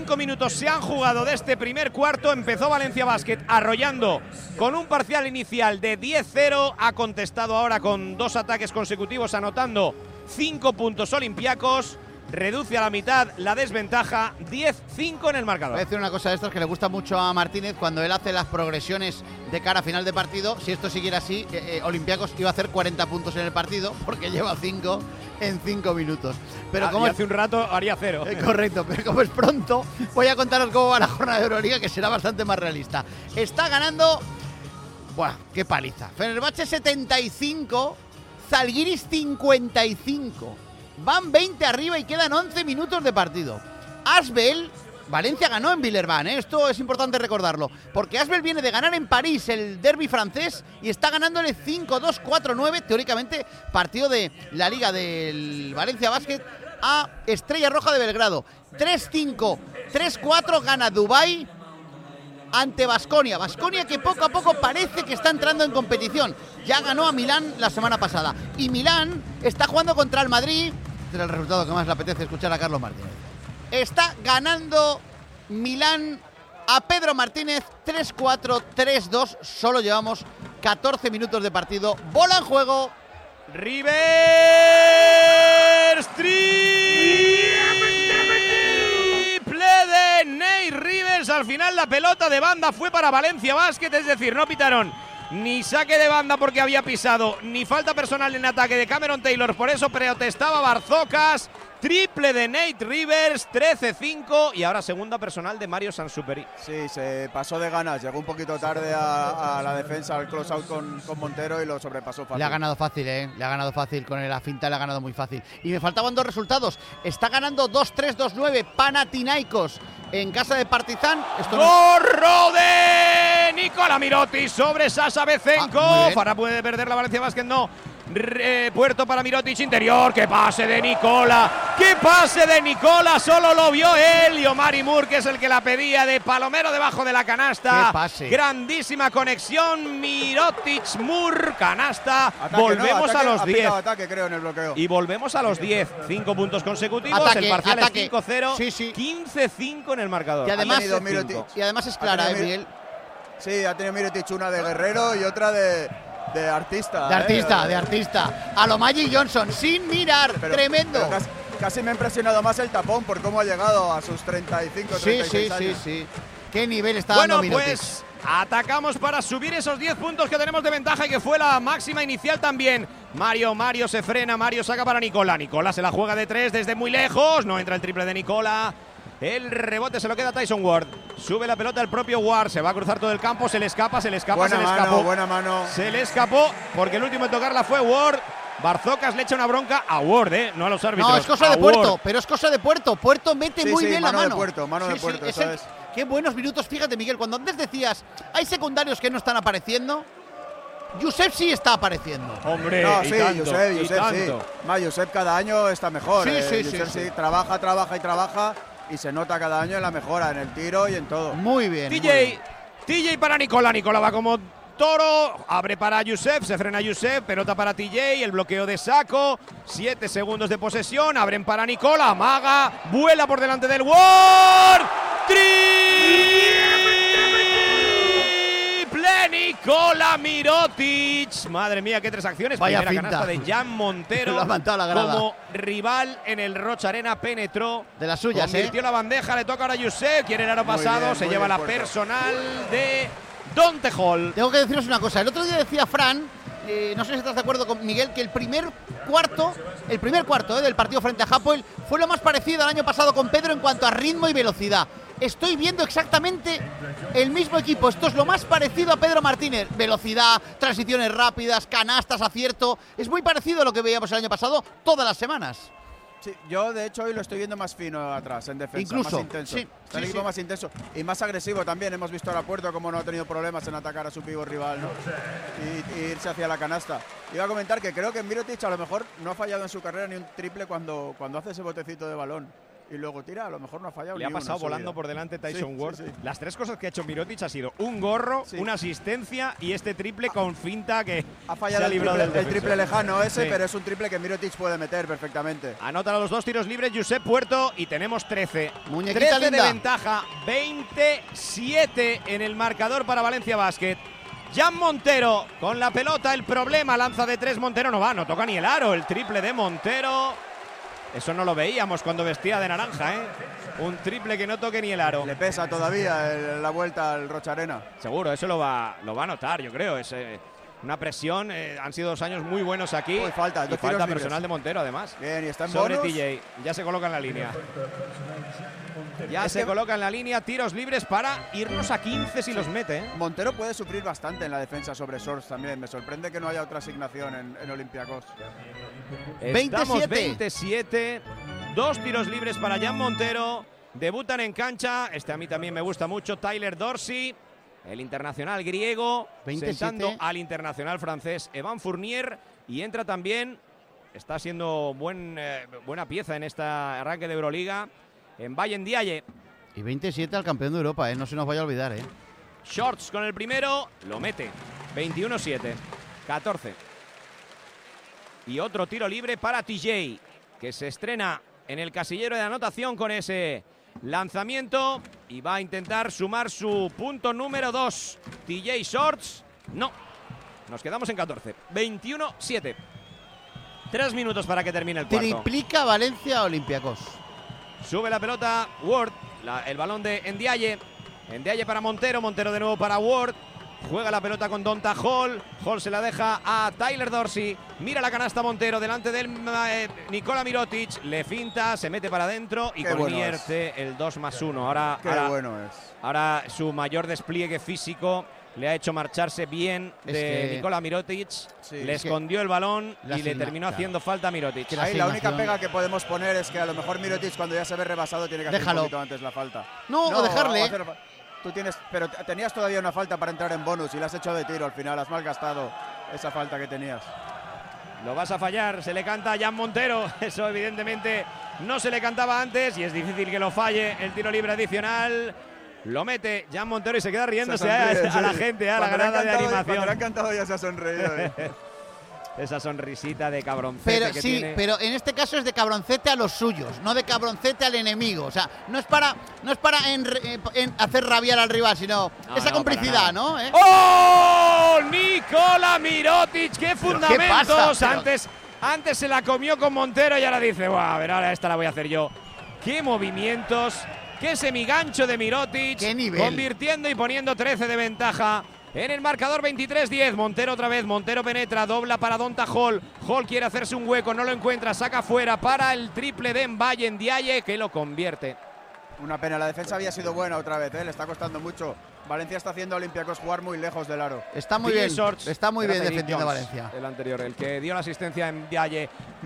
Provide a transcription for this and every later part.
5 minutos se han jugado de este primer cuarto. Empezó Valencia Basket arrollando con un parcial inicial de 10-0. Ha contestado ahora con 2 ataques consecutivos, anotando 5 puntos Olympiacos. Reduce a la mitad la desventaja, 10-5 en el marcador. Voy a decir una cosa de estas que le gusta mucho a Martínez cuando él hace las progresiones de cara a final de partido. Si esto siguiera así, Olympiacos iba a hacer 40 puntos en el partido porque lleva 5 en 5 minutos. Pero como hace un rato haría 0. Correcto, pero como es pronto, voy a contaros cómo va la jornada de Euroliga, que será bastante más realista. Está ganando, ¡buah, qué paliza! Fenerbahce 75, Zalgiris 55. Van 20 arriba y quedan 11 minutos de partido. Asbel, Valencia ganó en Villeurbanne, esto es importante recordarlo, porque Asbel viene de ganar en París el derbi francés y está ganándole 5-2, 4-9, teóricamente partido de la Liga del Valencia Basket a Estrella Roja de Belgrado. 3-5, 3-4 gana Dubái ante Baskonia. Baskonia que poco a poco parece que está entrando en competición. Ya ganó a Milán la semana pasada. Y Milán está jugando contra el Madrid. Este es el resultado que más le apetece escuchar a Carlos Martínez. Está ganando Milán a Pedro Martínez 3-4, 3-2. Solo llevamos 14 minutos de partido. Bola en juego. Rivers triple de Nate Rivers. Al final la pelota de banda fue para Valencia Basket, es decir, no pitaron ni saque de banda porque había pisado, ni falta personal en ataque de Cameron Taylor, por eso protestaba Barzocas. Triple de Nate Rivers, 13-5 y ahora segunda personal de Mario Sansuperi. Sí, se pasó de ganas, llegó un poquito tarde a la defensa, al close out con Montero y lo sobrepasó fácil. Le ha ganado fácil, le ha ganado fácil, con la finta le ha ganado muy fácil. Y me faltaban 2 resultados, está ganando 2-3, 2-9 Panathinaikos en casa de Partizan. ¡Gorro de Nikola Mirotic sobre Sasha Bezenko! Ahora puede perder la Valencia Basket, no. Puerto para Mirotic, interior, ¡qué pase de Nikola! ¡Qué pase de Nikola! Solo lo vio él y Omari Moore, que es el que la pedía, de palomero debajo de la canasta. ¡Qué pase! Grandísima conexión, Mirotic, Moore, canasta. Ataque, volvemos a los 10. Ataque, creo, en el bloqueo. Y volvemos a los 10. 5 puntos consecutivos, ataque, el parcial ataque. es 5-0, sí. 15-5 en el marcador. Y además es clara, Miguel. Sí, ha tenido Mirotic una de guerrero y otra de artista. De artista. A lo Magic Johnson, sin mirar. Tremendo. Pero casi me ha impresionado más el tapón por cómo ha llegado a sus 35, 36 años. Sí. Qué nivel está dando Mirotic. Pues atacamos para subir esos 10 puntos que tenemos de ventaja y que fue la máxima inicial también. Mario se frena, Mario saca para Nikola. Nikola se la juega de 3 desde muy lejos. No entra el triple de Nikola. El rebote se lo queda Tyson Ward. Sube la pelota el propio Ward. Se va a cruzar todo el campo. Se le escapa. Buena mano. Se le escapó porque el último en tocarla fue Ward. Barzocas le echa una bronca a Ward, no a los árbitros. No, es cosa de Puerto, pero es cosa de Puerto. Puerto mete muy bien la mano. Mano de Puerto, ¿sabes? Qué buenos minutos. Fíjate, Miguel, cuando antes decías hay secundarios que no están apareciendo, Josep sí está apareciendo. Hombre, no, Josep sí. Josep cada año está mejor. Sí. Trabaja y se nota cada año en la mejora, en el tiro y en todo. Muy bien. TJ para Nikola. Nikola va como toro. Abre para Josep. Se frena Josep. Pelota para TJ. El bloqueo de Saco. 7 segundos de posesión. Abren para Nikola. Amaga. Vuela por delante del Ward. Nikola Mirotic. Madre mía, qué 3 acciones. Vaya Primera finta. canasta de Jan Montero. Lo ha levantado la grada. Como rival en el Rocha Arena penetró. De las suyas, convirtió la bandeja. Le toca ahora a Josep. Quiere el aro pasado. Se lleva la personal de Dante Hall. Tengo que deciros una cosa. El otro día decía Fran, no sé si estás de acuerdo con Miguel, que el primer cuarto del partido frente a Hapoel fue lo más parecido al año pasado con Pedro en cuanto a ritmo y velocidad. Estoy viendo exactamente el mismo equipo. Esto es lo más parecido a Pedro Martínez. Velocidad, transiciones rápidas, canastas, acierto. Es muy parecido a lo que veíamos el año pasado todas las semanas. Sí, yo de hecho hoy lo estoy viendo más fino atrás, en defensa. Incluso, más intenso. sí, Está el equipo más intenso y más agresivo también. Hemos visto a Puerto como no ha tenido problemas en atacar a su pívot rival, ¿no? Y irse hacia la canasta. Iba a comentar que creo que Mirotic a lo mejor no ha fallado en su carrera ni un triple cuando hace ese botecito de balón. y luego tira, a lo mejor no ha fallado. Le ni ha pasado uno volando seguido. por delante Tyson Sí, Ward. sí, sí. Las 3 cosas que ha hecho Mirotic ha sido un gorro, Sí. una asistencia y este triple con finta que Ha se fallado ha librado del el defensor. triple lejano ese, Sí. pero es un triple que Mirotic puede meter perfectamente. Anotan a los 2 tiros libres Josep Puerto y tenemos 13. Muñequita 13 de linda. ventaja, 27 en el marcador para Valencia Basket. Jan Montero con la pelota, el problema, lanza de 3, Montero no va, no toca ni el aro, el triple de Montero. Eso no lo veíamos cuando vestía de naranja, ¿eh? Un triple que no toque ni el aro. Le pesa todavía la vuelta al Rocha Arena. Seguro, eso lo va a notar, yo creo. Es una presión, han sido 2 años muy buenos aquí. Uy, falta, y 2 falta tiros libres. personal de Montero, además. Bien, y está en Sobre bonus. TJ, ya se coloca en la línea. Ya Es se que coloca en la línea, tiros libres para irnos a 15 si los mete. ¿eh? Montero puede sufrir bastante en la defensa sobre Shorts también. Me sorprende que no haya otra asignación en Olympiacos. Estamos 27. 27, 2 tiros libres para Jan Montero. Debutan en cancha, este a mí también me gusta mucho, Tyler Dorsey, el internacional griego, 27. sentando al internacional francés Evan Fournier, y entra también, está siendo buena pieza en este arranque de Euroliga, en Valle Ndiaye. Y 27 al campeón de Europa, no se nos vaya a olvidar. Shorts con el primero, lo mete, 21-7, 14. Y otro tiro libre para TJ, que se estrena en el casillero de anotación con ese lanzamiento y va a intentar sumar su punto número 2. TJ Shorts, no. Nos quedamos en 14. 21-7. 3 minutos para que termine el cuarto. Triplica Valencia Olympiacos. Sube la pelota Ward, el balón de Ndiaye. Ndiaye para Montero, Montero de nuevo para Ward. Juega la pelota con Donta Hall. Hall se la deja a Tyler Dorsey. Mira la canasta Montero delante del Nikola Mirotic. Le finta, se mete para adentro y Qué bueno convierte el 2+1. Qué bueno es. Ahora su mayor despliegue físico le ha hecho marcharse bien Es de que- Nikola Mirotic. Sí, le es que escondió el balón la y le asigna- terminó claro. haciendo falta a Mirotic. la Ahí la única asignación- pega que podemos poner es que a lo mejor Mirotic cuando ya se ve rebasado tiene que hacer Déjalo. un poquito antes la falta. No, o dejarle. Tú tienes, pero tenías todavía una falta para entrar en bonus y la has hecho de tiro al final, has malgastado esa falta que tenías. Lo vas a fallar, se le canta a Jan Montero. Eso evidentemente no se le cantaba antes y es difícil que lo falle. El tiro libre adicional lo mete Jan Montero y se queda riéndose Se sonríe, a la sí. gente, a la Cuando le ha grada de encantado- Cuando le ha animación. encantado ya se ha sonreído. Esa sonrisita de cabroncete Pero que sí, tiene. pero en este caso es de cabroncete a los suyos, no de cabroncete al enemigo. O sea, no es para hacer rabiar al rival, sino No, esa no, complicidad, para ¿no? ¡Oh! Nikola Mirotic, qué fundamentos. pasa? Pero- Antes se la comió con Montero y ahora dice, "Buah, a ver, ahora esta la voy a hacer yo". Qué movimientos, qué semigancho de Mirotic, Qué nivel. convirtiendo y poniendo 13 de ventaja. En el marcador 23-10, Montero otra vez, Montero penetra, dobla para Donta Hall. Hall quiere hacerse un hueco, no lo encuentra, saca fuera para el triple de Valle Ndiaye que lo convierte. Una pena, la defensa había sido buena otra vez, le está costando mucho. Valencia está haciendo a Olympiacos jugar muy lejos del aro. Está muy DJ bien, Shorts, está muy era bien Tyreek defendiendo Jones, Valencia. El anterior, el que dio la asistencia en Ndiaye.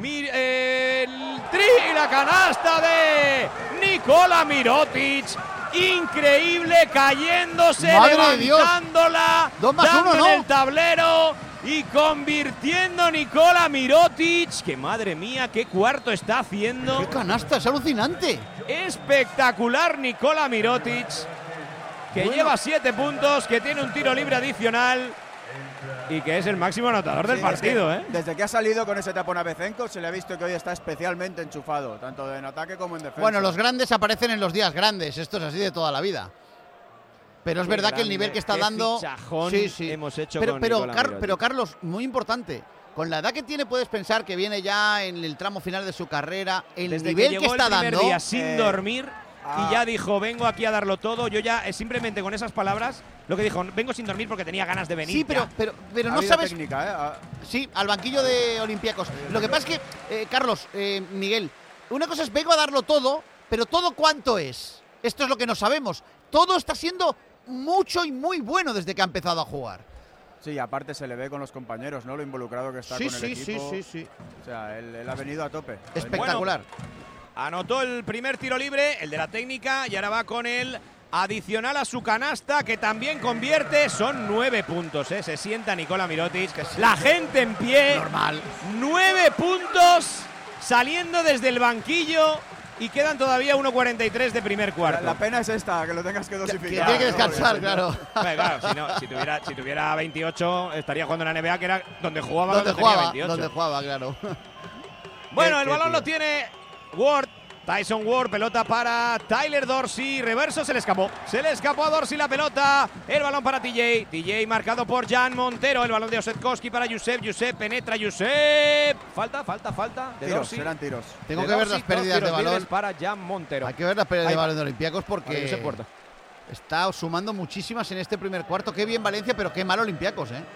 El la canasta de Nikola Mirotic. Increíble, cayéndose, ¡Madre de Dios! levantándola, 2+1, dando ¿no? en el tablero y convirtiendo Nikola Mirotic. Que madre mía, qué cuarto está haciendo. ¡Qué canasta! ¡Es alucinante! Espectacular Nikola Mirotic, que Bueno. lleva 7 puntos, que tiene un tiro libre adicional y que es el máximo anotador del Sí, es partido, que ¿eh? Desde que ha salido con ese tapón a Bezenko se le ha visto que hoy está especialmente enchufado, tanto en ataque como en defensa. Bueno, los grandes aparecen en los días grandes, esto es así de toda la vida. Pero es Qué verdad que el grande, nivel que está qué dando. fichajón hemos hecho pero, con pero, Nikola Mirotic. pero Carlos, muy importante. Con la edad que tiene puedes pensar que viene ya en el tramo final de su carrera, el Desde nivel que que, llegó está el primer dando. día sin dormir ah. y ya dijo, vengo aquí a darlo todo. Yo ya simplemente con esas palabras, lo que dijo, vengo sin dormir porque tenía ganas de venir. Sí, pero Ha no habido sabes. técnica, ¿eh? Sí, al banquillo de Olympiacos. Lo que pasa es que, Carlos, Miguel, una cosa es vengo a darlo todo, pero ¿todo cuánto es? Esto es lo que no sabemos. Todo está siendo mucho y muy bueno desde que ha empezado a jugar. Sí, aparte se le ve con los compañeros, ¿no? Lo involucrado que está Sí, con el sí, equipo. sí. O sea, él ha venido a tope. Espectacular. Anotó el primer tiro libre, el de la técnica, y ahora va con el adicional a su canasta, que también convierte. Son 9 puntos, ¿eh? Se sienta Nikola Mirotic. La gente en pie. Normal. 9 puntos saliendo desde el banquillo y quedan todavía 1:43 de primer cuarto. La pena es esta, que lo tengas que Que dosificar. tiene que descansar, claro. Claro, si tuviera 28 estaría jugando en la NBA, que era donde jugaba Donde cuando tenía 28. Donde jugaba, claro. Bueno, el Qué balón tío. lo tiene Ward. Tyson Ward, pelota para Tyler Dorsey. Reverso, se le escapó. Se le escapó a Dorsey la pelota. El balón para TJ. TJ marcado por Jan Montero. El balón de Osetkowski para Josep. Josep penetra. Josep. Falta. De Tiros, Dorsey. serán tiros. Tengo De que ver Dorsey, las pérdidas dos tiros de balón. libres para Jan Montero. Hay que ver las pérdidas Ahí de va. balón de Olympiacos Para porque Josep Puerto. está sumando muchísimas en este primer cuarto. Qué bien Valencia, pero qué mal Olympiacos, ¿eh?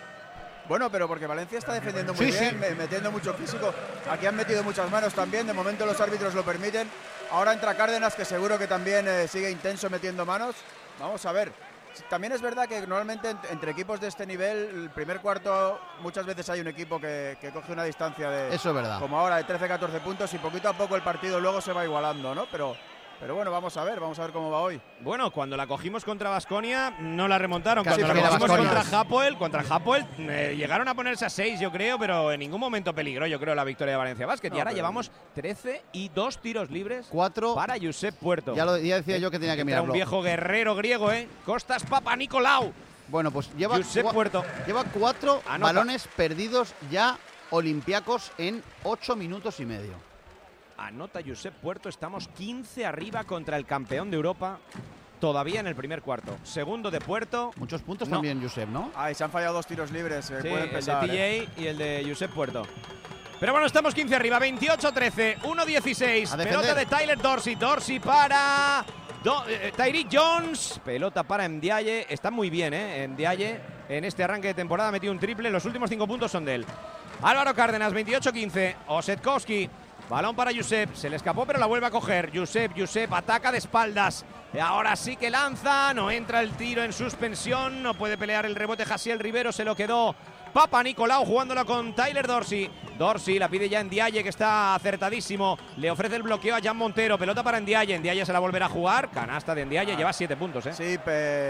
Bueno, pero porque Valencia está defendiendo muy Sí, bien, sí. metiendo mucho físico. Aquí han metido muchas manos también. De momento los árbitros lo permiten. Ahora entra Cárdenas, que seguro que también sigue intenso metiendo manos. Vamos a ver. También es verdad que normalmente entre equipos de este nivel, el primer cuarto, muchas veces hay un equipo que coge una distancia de, Eso es verdad. como ahora, de 13-14 puntos, y poquito a poco el partido luego se va igualando, ¿no? Pero bueno, vamos a ver cómo va hoy. Bueno, cuando la cogimos contra Baskonia no la remontaron. Casi Cuando la fue la cogimos Baskonia. contra Hapoel llegaron a ponerse a 6, yo creo, pero en ningún momento peligró, yo creo, la victoria de Valencia Basket. No, y ahora pero- llevamos 13 y 2 tiros libres 4. para Josep Puerto. Ya decía yo que tenía que Era mirarlo. un viejo guerrero griego, ¿eh? Costas Papanikolaou. Bueno, pues lleva Josep Puerto. Lleva 4 Anota. balones perdidos ya Olympiacos en 8 minutos y medio. Anota Josep Puerto, estamos 15 arriba contra el campeón de Europa, todavía en el primer cuarto. Segundo de Puerto. Muchos puntos No. también, Josep, ¿no? Ay, se han fallado 2 tiros libres, Sí, pueden pesar. el de TJ y el de Josep Puerto. Pero bueno, estamos 15 arriba, 28-13, 1-16. A defender. Pelota de Tyler Dorsey. Dorsey para Tyreek Jones. Pelota para Ndiaye. Está muy bien, Ndiaye en este arranque de temporada ha metido un triple. Los últimos 5 puntos son de él. Álvaro Cárdenas, 28-15. Osetkowski. Balón para Josep. Se le escapó, pero la vuelve a coger. Josep ataca de espaldas. Ahora sí que lanza. No entra el tiro en suspensión. No puede pelear el rebote. Jasiel Rivero se lo quedó Papanikolaou jugándolo con Tyler Dorsey. Dorsey la pide ya Ndiaye, que está acertadísimo. Le ofrece el bloqueo a Jan Montero. Pelota para Ndiaye. Ndiaye se la volverá a jugar. Canasta de Ndiaye. Lleva 7 puntos, ¿eh? Sí,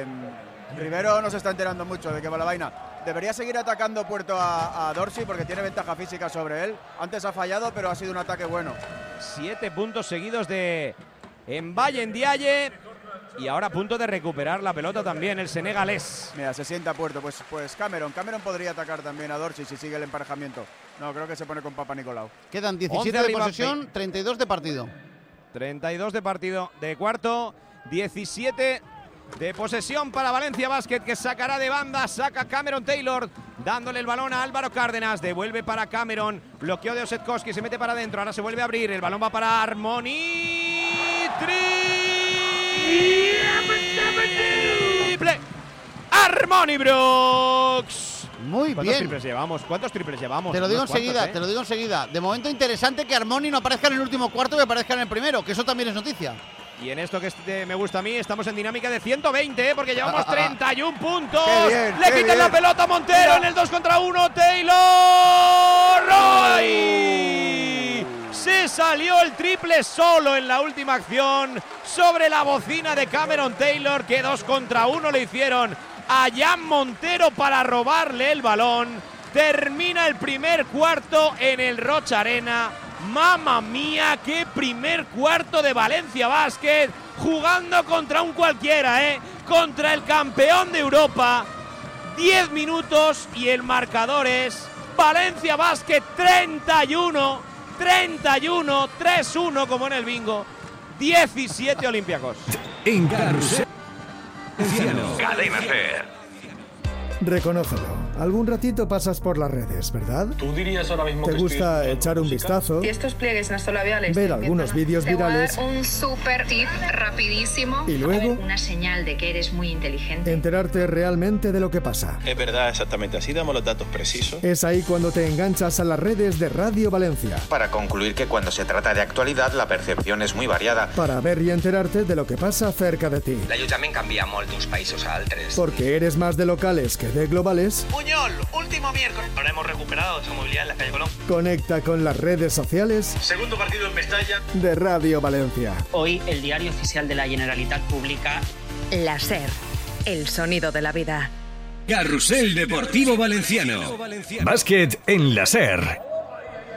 Rivero no se está enterando mucho de qué va la vaina. Debería seguir atacando Puerto a Dorsey porque tiene ventaja física sobre él. Antes ha fallado, pero ha sido un ataque bueno. 7 puntos seguidos de Mbaye Ndiaye. Y ahora a punto de recuperar la pelota también el senegalés. Mira, se sienta Puerto. Pues Cameron podría atacar también a Dorsey si sigue el emparejamiento. No, creo que se pone con Papanikolaou. Quedan 11 17 de arriba, posesión, 32 de partido. 32 de partido de cuarto, 17 de posesión para Valencia Basket, que sacará de banda, saca Cameron Taylor, dándole el balón a Álvaro Cárdenas, devuelve para Cameron, bloqueo de Osetkowski, se mete para adentro, ahora se vuelve a abrir, el balón va para Armoni, triple, Armoni Brooks. Muy ¿Cuántos bien. triples llevamos? ¿Cuántos triples llevamos? Te lo digo Unos cuantos, enseguida, ¿eh? te lo digo enseguida. De momento interesante que Armoni no aparezca en el último cuarto y aparezca en el primero, que eso también es noticia. Y en esto que me gusta a mí, estamos en dinámica de 120, porque llevamos 31 puntos. Qué bien, Le qué quitan bien. la pelota a Montero Mira. en el 2 contra 1. Taylor Roy. Se salió el triple solo en la última acción sobre la bocina de Cameron Taylor, que 2 contra 1 le hicieron a Jan Montero para robarle el balón. Termina el primer cuarto en el Rocha Arena. ¡Mamma mía! ¡Qué primer cuarto de Valencia Basket! Jugando contra un cualquiera, contra el campeón de Europa. 10 minutos y el marcador es Valencia Basket 31, 3-1 como en el bingo. 17 Olympiacos. En Carrusel. Cadena Ser. Reconócelo. Algún ratito pasas por las redes, ¿verdad? Tú dirías ahora mismo ¿Te que gusta echar un vistazo? Y estos pliegues nasolabiales. Ver algunos vídeos Te voy a dar virales un super tip rapidísimo. y luego Una señal de que eres muy inteligente. enterarte realmente de lo que pasa? Es verdad, exactamente así, damos los datos precisos. Es ahí cuando te enganchas a las redes de Radio Valencia, Para concluir que cuando se trata de actualidad la percepción es muy variada. para ver y enterarte de lo que pasa cerca de ti. L'allotjament canvia molt d'uns països a altres. Porque eres más de locales que de globales, Puñol, último miércoles. Ahora hemos recuperado esa movilidad en la calle Colón. conecta con las redes sociales Segundo partido en Mestalla. de Radio Valencia. Hoy el Diario Oficial de la Generalitat publica La SER, el sonido de la vida. Carrusel Deportivo Valenciano. Básquet en la SER.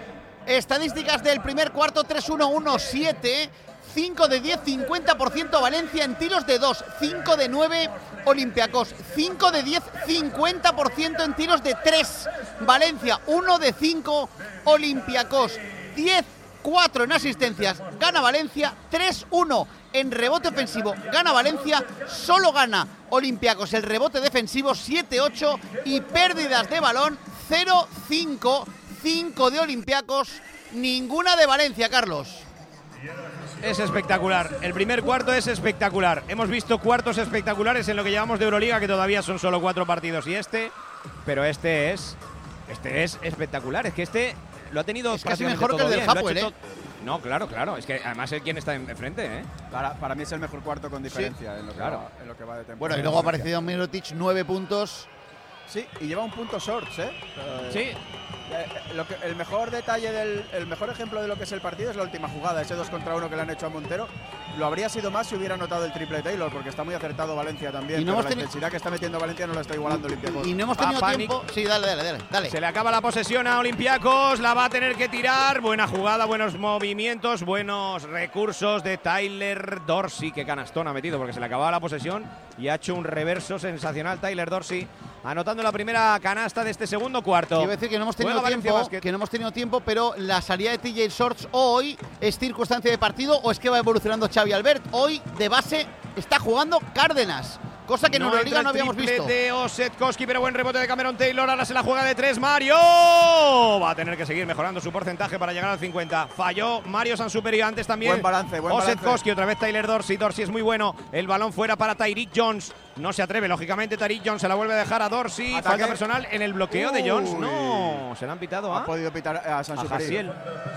Estadísticas del primer cuarto: 3-1-1-7. 5 de 10, 50% Valencia en tiros de 2. 5 de 9 Olympiacos. 5 de 10, 50% en tiros de 3 Valencia. 1 de 5 Olympiacos. 10-4 en asistencias, gana Valencia. 3-1 en rebote ofensivo, gana Valencia. Solo gana Olympiacos el rebote defensivo, 7-8, y pérdidas de balón 0-5. 5 de Olympiacos, ninguna de Valencia, Carlos. Es espectacular, el primer cuarto es espectacular. Hemos visto cuartos espectaculares en lo que llevamos de Euroliga, que todavía son solo 4 partidos, y pero este es espectacular. Es que este lo ha tenido es casi mejor que el del Hapoel, ¿eh? No, claro, es que además es quien está enfrente, ¿eh? Para mí es el mejor cuarto con diferencia, sí, en lo que va de temporada. Bueno, y luego ha aparecido Mirotic, 9 puntos. Sí, y lleva un punto shorts, ¿eh? Sí. El mejor detalle, el mejor ejemplo de lo que es el partido es la última jugada, ese 2 contra 1 que le han hecho a Montero. Lo habría sido más si hubiera anotado el triple Taylor, porque está muy acertado Valencia también. Y no pero la intensidad que está metiendo Valencia no la está igualando Olympiacos. Y no hemos tenido tiempo. Sí, dale. Se le acaba la posesión a Olympiacos, la va a tener que tirar. Buena jugada, buenos movimientos, buenos recursos de Tyler Dorsey. Qué canastón ha metido, porque se le acababa la posesión y ha hecho un reverso sensacional Tyler Dorsey, anotando la primera canasta de este segundo cuarto. Quiero decir que no hemos tenido tiempo, pero la salida de TJ Shorts hoy es circunstancia de partido, o es que va evolucionando Xavi Albert. Hoy de base está jugando Cárdenas, cosa que en Euroliga no habíamos visto. De Osetkowski, pero buen rebote de Cameron Taylor. Ahora se la juega de 3 Mario. Va a tener que seguir mejorando su porcentaje para llegar al 50. Falló Mario Sansuperi antes también. Buen balance. Osetkowski, otra vez Tyler Dorsey. Dorsey es muy bueno. El balón fuera para Tyreek Jones. No se atreve, lógicamente, Tyreek Jones. Se la vuelve a dejar a Dorsey. Ataque. Falta personal en el bloqueo de Jones. No, se la han pitado Ha podido pitar a Sansuperi.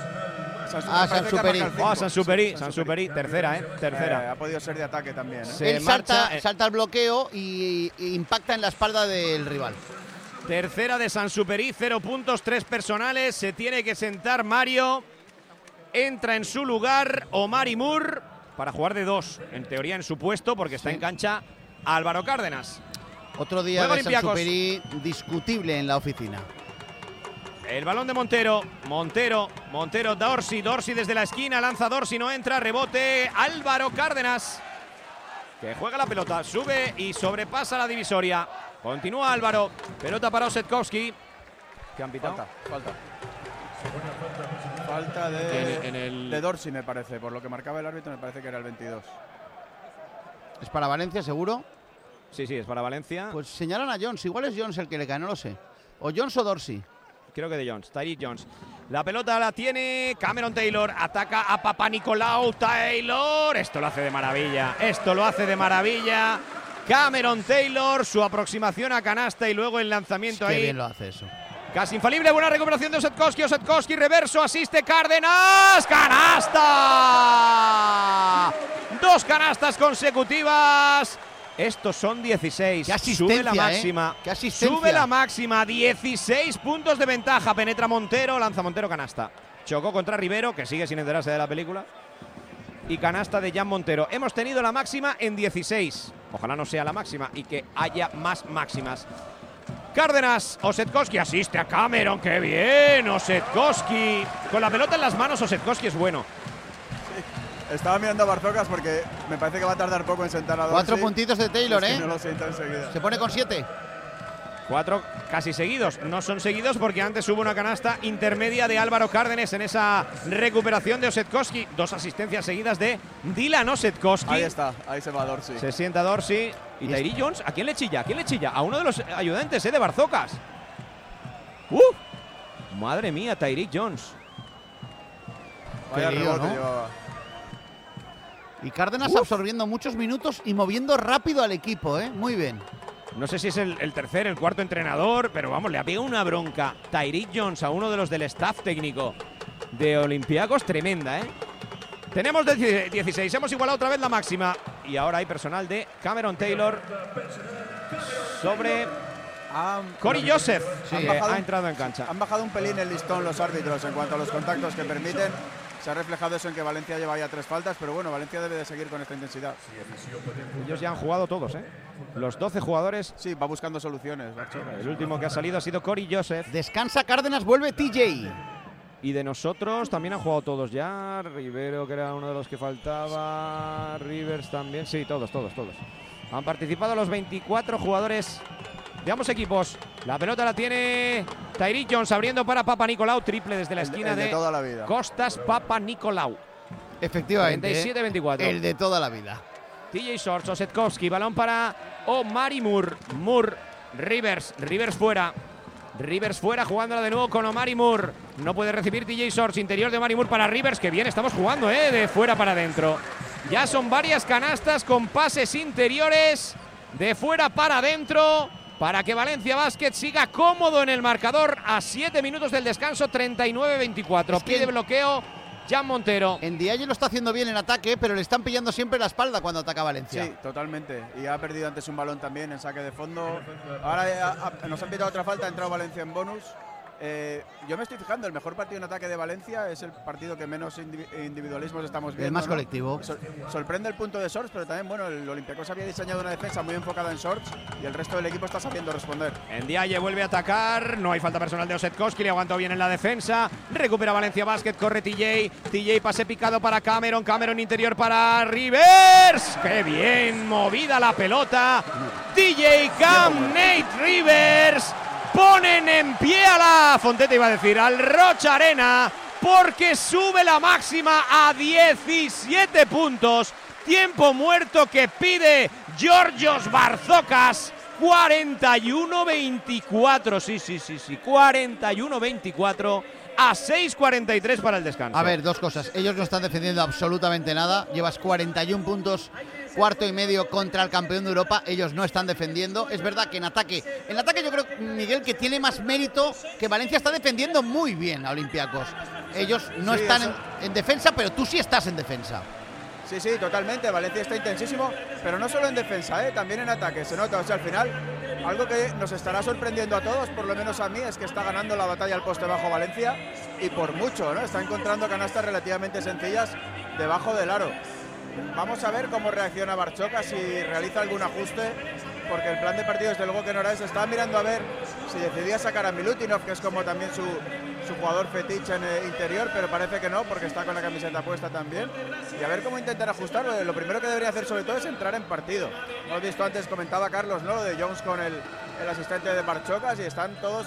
Sansuperi, tercera. Ha podido ser de ataque también, ¿eh? Él salta al bloqueo y impacta en la espalda del rival. Tercera de Sansuperi, 0 puntos, 3 personales. Se tiene que sentar Mario. Entra en su lugar Omari Moore para jugar de 2, en teoría en su puesto, porque está en cancha Álvaro Cárdenas. Otro día de Sansuperi discutible en la oficina. El balón de Montero, Dorsey desde la esquina, lanza Dorsey, no entra, rebote, Álvaro Cárdenas, que juega la pelota, sube y sobrepasa la divisoria. Continúa Álvaro, pelota para Osetkowski. ¿Qué han pitado? Falta de Dorsey, me parece, por lo que marcaba el árbitro, me parece que era el 22. ¿Es para Valencia, seguro? Sí, es para Valencia. Pues señalan a Jones, igual es Jones el que le cae, no lo sé. O Jones o Dorsey. Creo que de Jones, Tyreek Jones. La pelota la tiene Cameron Taylor, ataca a Papanikolaou Taylor. Esto lo hace de maravilla. Cameron Taylor, su aproximación a canasta y luego el lanzamiento ahí. Qué bien lo hace eso. Casi infalible, buena recuperación de Osetkowski, reverso, asiste Cárdenas, ¡canasta! 2 canastas consecutivas. Estos son 16. ¡Qué asistencia! Sube la máxima. ¡Qué asistencia! Sube la máxima. 16 puntos de ventaja. Penetra Montero. Lanza Montero, canasta. Chocó contra Rivero, que sigue sin enterarse de la película. Y canasta de Jan Montero. Hemos tenido la máxima en 16. Ojalá no sea la máxima y que haya más máximas. Cárdenas, Osetkowski asiste a Cameron. ¡Qué bien! Osetkowski. Con la pelota en las manos, Osetkowski es bueno. Estaba mirando a Barzocas porque me parece que va a tardar poco en sentar a Dorsey. 4 puntitos de Taylor, No lo sienta enseguida. Se pone con 7. 4 casi seguidos. No son seguidos porque antes hubo una canasta intermedia de Álvaro Cárdenas en esa recuperación de Osetkowski. 2 asistencias seguidas de Dylan Osetkowski. Ahí está, ahí se va Dorsey. Se sienta Dorsey. ¿Y Tyreek Jones? ¿A quién le chilla? A uno de los ayudantes, de Barzocas. Madre mía, Tyreek Jones. Vaya rebote llevaba. Y Cárdenas absorbiendo muchos minutos y moviendo rápido al equipo, ¿eh? Muy bien. No sé si es el tercer, el cuarto entrenador, pero vamos, le ha pegado una bronca Tyreek Jones a uno de los del staff técnico de Olympiacos, tremenda, ¿eh? Tenemos 16, hemos igualado otra vez la máxima. Y ahora hay personal de Cameron Taylor sobre Corey Joseph, que ha entrado en cancha. Han bajado un pelín el listón los árbitros en cuanto a los contactos que permiten. Se ha reflejado eso en que Valencia lleva ya 3 faltas, pero bueno, Valencia debe de seguir con esta intensidad. Ellos ya han jugado todos, ¿eh? Los 12 jugadores. Sí, va buscando soluciones. El último que ha salido ha sido Corey Joseph. Descansa Cárdenas, vuelve TJ. Y de nosotros también han jugado todos ya. Rivero, que era uno de los que faltaba. Rivers también. Sí, todos. Han participado los 24 jugadores de ambos equipos. La pelota la tiene Tyreek Jones abriendo para Papanikolaou. Triple desde la esquina de toda la vida. Costas Papanikolaou. Efectivamente. 37-24. El de toda la vida. TJ Shorts, Osetkowski, balón para Omari Moore. Rivers fuera. Rivers fuera, jugándola de nuevo con Omari Moore. No puede recibir TJ Shorts, interior de Omari Moore para Rivers. Que bien estamos jugando, de fuera para adentro. Ya son varias canastas con pases interiores de fuera para adentro, para que Valencia Basket siga cómodo en el marcador a 7 minutos del descanso, 39-24. Pide bloqueo Jan Montero. En Diaye lo está haciendo bien en ataque, pero le están pillando siempre la espalda cuando ataca Valencia. Sí, totalmente. Y ha perdido antes un balón también en saque de fondo. Ahora nos han pitado otra falta, ha entrado Valencia en bonus. Yo me estoy fijando, el mejor partido en ataque de Valencia es el partido que menos individualismos estamos viendo. El más colectivo. Sorprende el punto de Shorts, pero también, bueno, el Olympiacos había diseñado una defensa muy enfocada en Shorts y el resto del equipo está sabiendo responder. Ndiaye vuelve a atacar, no hay falta personal de Osetkowski, le aguantó bien en la defensa. Recupera Valencia Basket, corre TJ, pase picado para Cameron interior para Rivers. ¡Qué bien movida la pelota! TJ Cam, Nate Rivers. Ponen en pie a la Fonteta, iba a decir, al Rocha Arena, porque sube la máxima a 17 puntos. Tiempo muerto que pide Georgios Barzocas. 41-24, sí, 41-24 a 6:43 para el descanso. A ver, dos cosas. Ellos no están defendiendo absolutamente nada. Llevas 41 puntos, cuarto y medio contra el campeón de Europa. Ellos no están defendiendo. Es verdad que en ataque yo creo, Miguel, que tiene más mérito, que Valencia está defendiendo muy bien a Olympiacos. Ellos no están en defensa, pero tú sí estás en defensa. Sí, totalmente. Valencia está intensísimo, pero no solo en defensa, también en ataque. Se nota, o sea, al final, algo que nos estará sorprendiendo a todos, por lo menos a mí, es que está ganando la batalla al poste bajo Valencia, y por mucho, ¿no? Está encontrando canastas relativamente sencillas debajo del aro. Vamos a ver cómo reacciona Barchoca, si realiza algún ajuste, porque el plan de partido desde luego que no era ese. Estaba mirando a ver si decidía sacar a Milutinov, que es como también su jugador fetiche en el interior, pero parece que no, porque está con la camiseta puesta también. Y a ver cómo intentar ajustarlo. Lo primero que debería hacer sobre todo es entrar en partido. Hemos visto antes, comentaba Carlos, ¿no?, de Jones con el asistente de Barchocas, y están todos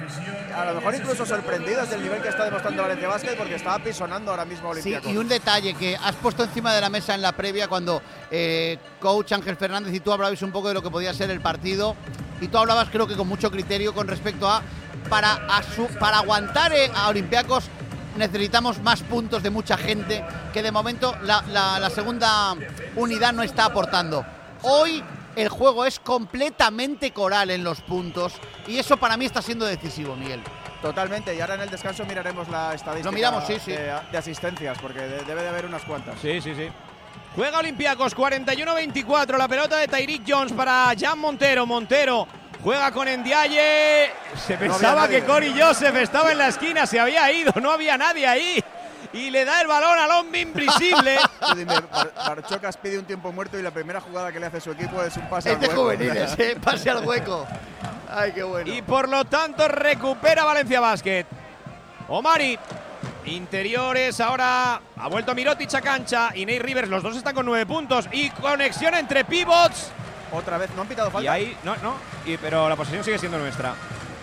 a lo mejor incluso sorprendidos del nivel que está demostrando Valencia Basket, porque está apisonando ahora mismo Olympiacos. Sí, y un detalle que has puesto encima de la mesa en la previa cuando coach Ángel Fernández y tú hablabais un poco de lo que podía ser el partido, y tú hablabas, creo que con mucho criterio, con respecto a para aguantar a Olympiacos necesitamos más puntos de mucha gente, que de momento la segunda unidad no está aportando. Hoy el juego es completamente coral en los puntos, y eso para mí está siendo decisivo, Miguel. Totalmente, y ahora en el descanso miraremos la estadística. Lo miramos, sí. De asistencias, porque debe de haber unas cuantas. Sí. Juega Olympiacos, 41-24, la pelota de Tyreek Jones para Jan Montero. Juega con Ndiaye. Se pensaba que Corey Joseph estaba en la esquina, se había ido, no había nadie ahí. Y le da el balón al hombre invisible. Barchocas pide un tiempo muerto, y la primera jugada que le hace su equipo es un pase al hueco. Juveniles, pase al hueco. Ay, qué bueno. Y por lo tanto recupera Valencia Basket. Omari, interiores, ahora ha vuelto Mirotic a cancha y Nate Rivers, los dos están con 9 puntos. Y conexión entre pivots. Otra vez, no han pitado falta. Y ahí, pero la posesión sigue siendo nuestra.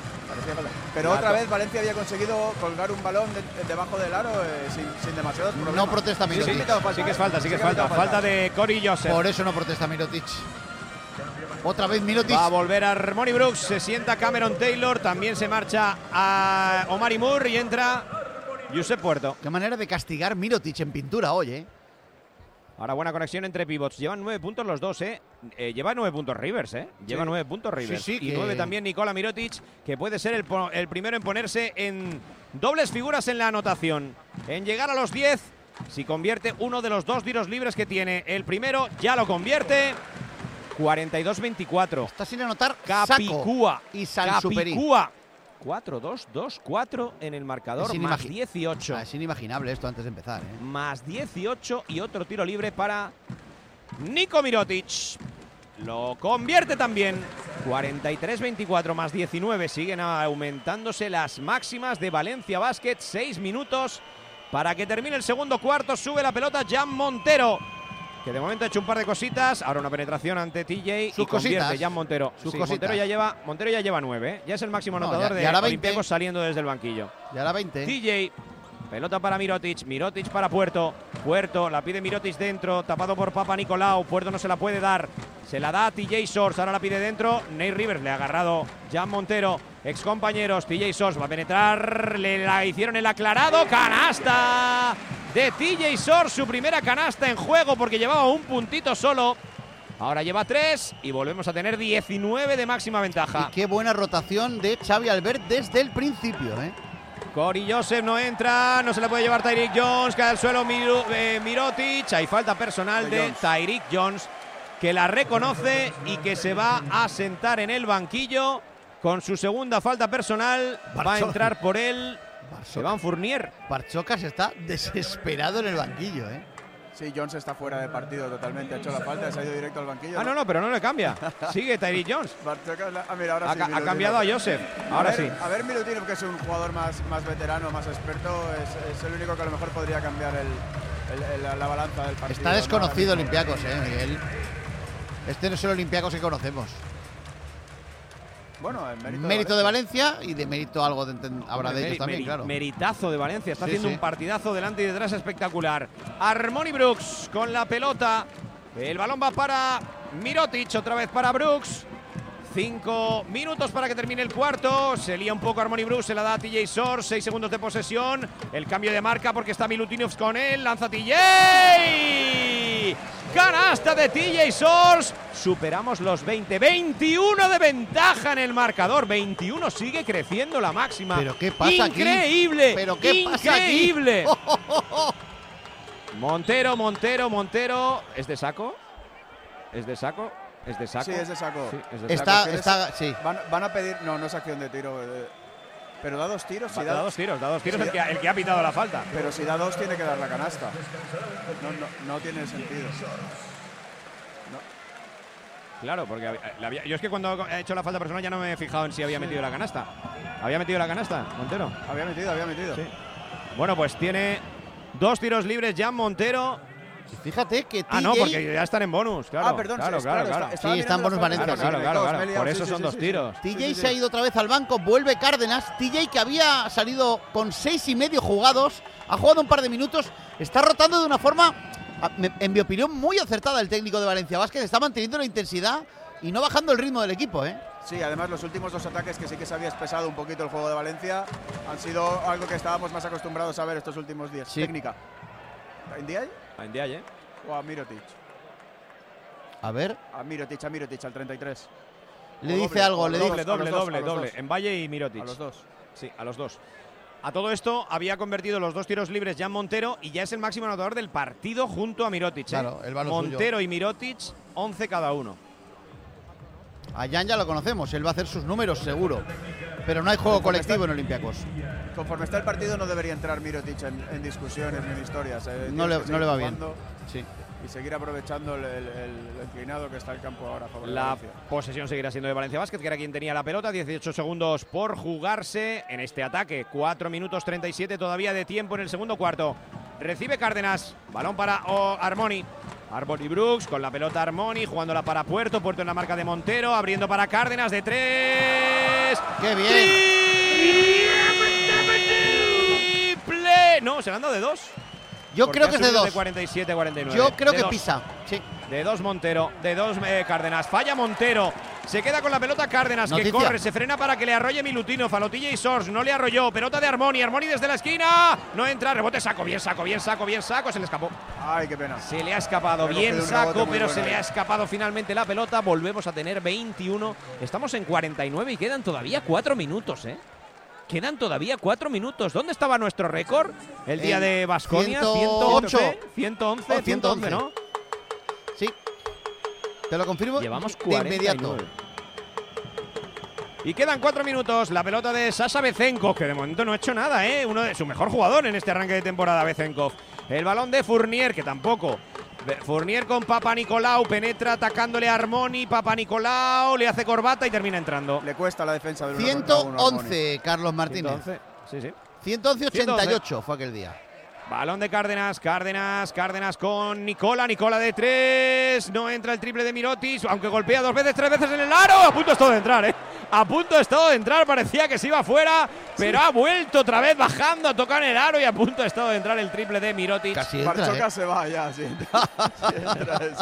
Pero otra vez Valencia había conseguido colgar un balón debajo del aro sin demasiados problemas. No protesta Mirotic. Sí que es falta. Falta de Corey Joseph. Por eso no protesta Mirotic. Otra vez Mirotic. Va a volver a Monty Brooks, se sienta Cameron Taylor, también se marcha a Omari Moore y entra Josep Puerto. Qué manera de castigar Mirotic en pintura hoy, Ahora buena conexión entre pivots. Llevan 9 puntos los dos, Lleva 9 puntos Rivers, Lleva 9 puntos Rivers. Y 9 también Nikola Mirotic, que puede ser el primero en ponerse en dobles figuras en la anotación. En llegar a los 10, si convierte uno de los dos tiros libres que tiene. El primero ya lo convierte. 42-24. Está sin anotar Capicúa y Sansuperi. 4-2-2-4 en el marcador, más 18. Es inimaginable esto antes de empezar, Más 18 y otro tiro libre para Niko Mirotic. Lo convierte también. 43-24 más 19. Siguen aumentándose las máximas de Valencia Basket. 6 minutos para que termine el segundo cuarto. Sube la pelota Jan Montero, que de momento ha hecho un par de cositas. Ahora una penetración ante TJ y convierte Jan Montero. Sus Sí, cositas. Montero ya lleva 9, ¿eh? Ya es el máximo No, anotador ya la de 20. Olympiacos saliendo desde el banquillo. Ya la 20. TJ, pelota para Mirotic, Mirotic para Puerto, Puerto la pide Mirotic dentro, tapado por Papa Nicolau, Puerto no se la puede dar, se la da a TJ Source, ahora la pide dentro, Nate Rivers le ha agarrado Jan Montero, ex compañeros, TJ Source va a penetrar, le la hicieron el aclarado, canasta de TJ Source, su primera canasta en juego porque llevaba un puntito solo. Ahora lleva 3 y volvemos a tener 19 de máxima ventaja. Y qué buena rotación de Xavi Albert desde el principio, ¿eh? Corey Joseph no entra, no se la puede llevar Tyreek Jones, cae al suelo Mirotic. Hay falta personal de Tyreek Jones, que la reconoce y que se va a sentar en el banquillo con su segunda falta personal. Va a entrar por él Evan Fournier. Barchocas está desesperado en el banquillo, ¿eh? Sí, Jones está fuera de partido totalmente. Ha hecho la falta, se ha ido directo al banquillo. Ah, no, pero no le cambia. Sigue Tyreek Jones. Mira, ahora sí, ha cambiado a Joseph. Ahora sí. A ver, Milutinov, que es un jugador más veterano, más experto, es el único que a lo mejor podría cambiar la balanza del partido. Está desconocido Olympiacos, Miguel. Este no es el Olympiacos que conocemos. Bueno, en mérito de Valencia y de mérito algo habrá de ellos también, claro. Meritazo de Valencia, está Sí, haciendo sí. un partidazo delante y detrás espectacular. Armoni Brooks con la pelota. El balón va para Mirotic, otra vez para Brooks. 5 minutos para que termine el cuarto. Se lía un poco Armoni Brooks, se la da a TJ Source. 6 segundos de posesión. El cambio de marca porque está Milutinov con él. Lanza TJ. Canasta de TJ Source. Superamos los 20. 21 de ventaja en el marcador. 21, sigue creciendo la máxima. ¿Pero qué pasa aquí? Increíble. ¿Pero qué pasa aquí? Increíble. Montero. ¿Es de saco? ¿Es de saco? ¿Es de saco? Sí, es de saco. Sí, es de saco. Sí. Van a pedir. No es acción de tiro. Pero da 2 tiros. Si Da dos tiros el que ha pitado la falta. Pero si da 2 tiene que dar la canasta. No tiene sentido. Claro, porque yo es que cuando he hecho la falta personal ya no me he fijado en si había metido la canasta. ¿Había metido la canasta, Montero? Había metido. Sí. Bueno, pues tiene 2 tiros libres Jan Montero. Y fíjate que TJ… No, porque ya están en bonus, claro. Perdón, claro. Sí, están bonus Valencia. Claro. Por eso son 2 tiros. TJ se ha ido otra vez al banco, vuelve Cárdenas. TJ, que había salido con 6,5 jugados, ha jugado un par de minutos, está rotando de una forma, en mi opinión, muy acertada el técnico de Valencia Basket. Está manteniendo la intensidad y no bajando el ritmo del equipo, ¿eh? Sí, además los últimos 2 ataques que sí que se había espesado un poquito el juego de Valencia han sido algo que estábamos más acostumbrados a ver estos últimos días. Sí. Técnica. ¿En Diay? En Diaye. ¿O a Mirotic? A ver, A Mirotic, al 33. le dice algo, le dice… Doble. En Valle y Mirotic. A los 2. Sí, a los 2. A todo esto había convertido los 2 tiros libres Jan Montero y ya es el máximo anotador del partido junto a Mirotic. Claro, él va a lo Montero suyo. y Mirotic, 11 cada uno. A Jan ya lo conocemos, él va a hacer sus números seguro. Pero no hay juego colectivo en Olympiacos. Conforme está el partido no debería entrar Mirotic en discusiones ni en historias. No le va bien. Sí. Y seguir aprovechando el inclinado que está el campo ahora a favor de La Valencia. posesión seguirá siendo de Valencia Basket, que era quien tenía la pelota. 18 segundos por jugarse en este ataque. 4 minutos 37 todavía de tiempo en el segundo cuarto. Recibe Cárdenas. Balón para Armoni. Armoni Brooks con la pelota Armoni, jugándola para Puerto. Puerto en la marca de Montero, abriendo para Cárdenas de 3. ¡Qué bien! ¡Triple! No, se le han dado de 2. Yo creo que es de 2. De 47 a 49. Yo creo De que dos. pisa. Sí. De 2 Montero, de 2 Cárdenas. Falla Montero. Se queda con la pelota Cárdenas, Noticia. que corre, se frena para que le arrolle Milutinov. A Lotilla y Source, no le arrolló. Pelota de Armoni. Armoni desde la esquina. No entra, rebote, saco. Bien saco. Se le escapó. Ay, qué pena. Se le ha escapado. Ha Bien cogido un rebote saco, muy pero bueno se le ahí. ha escapado finalmente la pelota. Volvemos a tener 21. Estamos en 49 y quedan todavía 4 minutos, ¿eh? Quedan todavía 4 minutos. ¿Dónde estaba nuestro récord? El día de Baskonia. 108. 111, Oh, 111, ¿no? Sí. Te lo confirmo. Llevamos de inmediato. 49. Y quedan 4 minutos. La pelota de Sasha Bezenkov, que de momento no ha hecho nada, ¿eh? Uno de su mejor jugador en este arranque de temporada, Bezenkov. El balón de Fournier, que tampoco Fournier con Papanikolaou, penetra atacándole a Armoni. Papanikolaou le hace corbata y termina entrando. Le cuesta la defensa del 111, Carlos Martínez. 111, sí. 111-88 fue aquel día. Balón de Cárdenas con Nicola de 3, no entra el triple de Mirotic, aunque golpea 2 veces, 3 veces en el aro, a punto estuvo de entrar, a punto estuvo de entrar, parecía que se iba fuera, pero ha vuelto otra vez bajando a tocar el aro y a punto estuvo de entrar el triple de Mirotic. Casi entra, Barchoca se va ya, sí. Entra esa.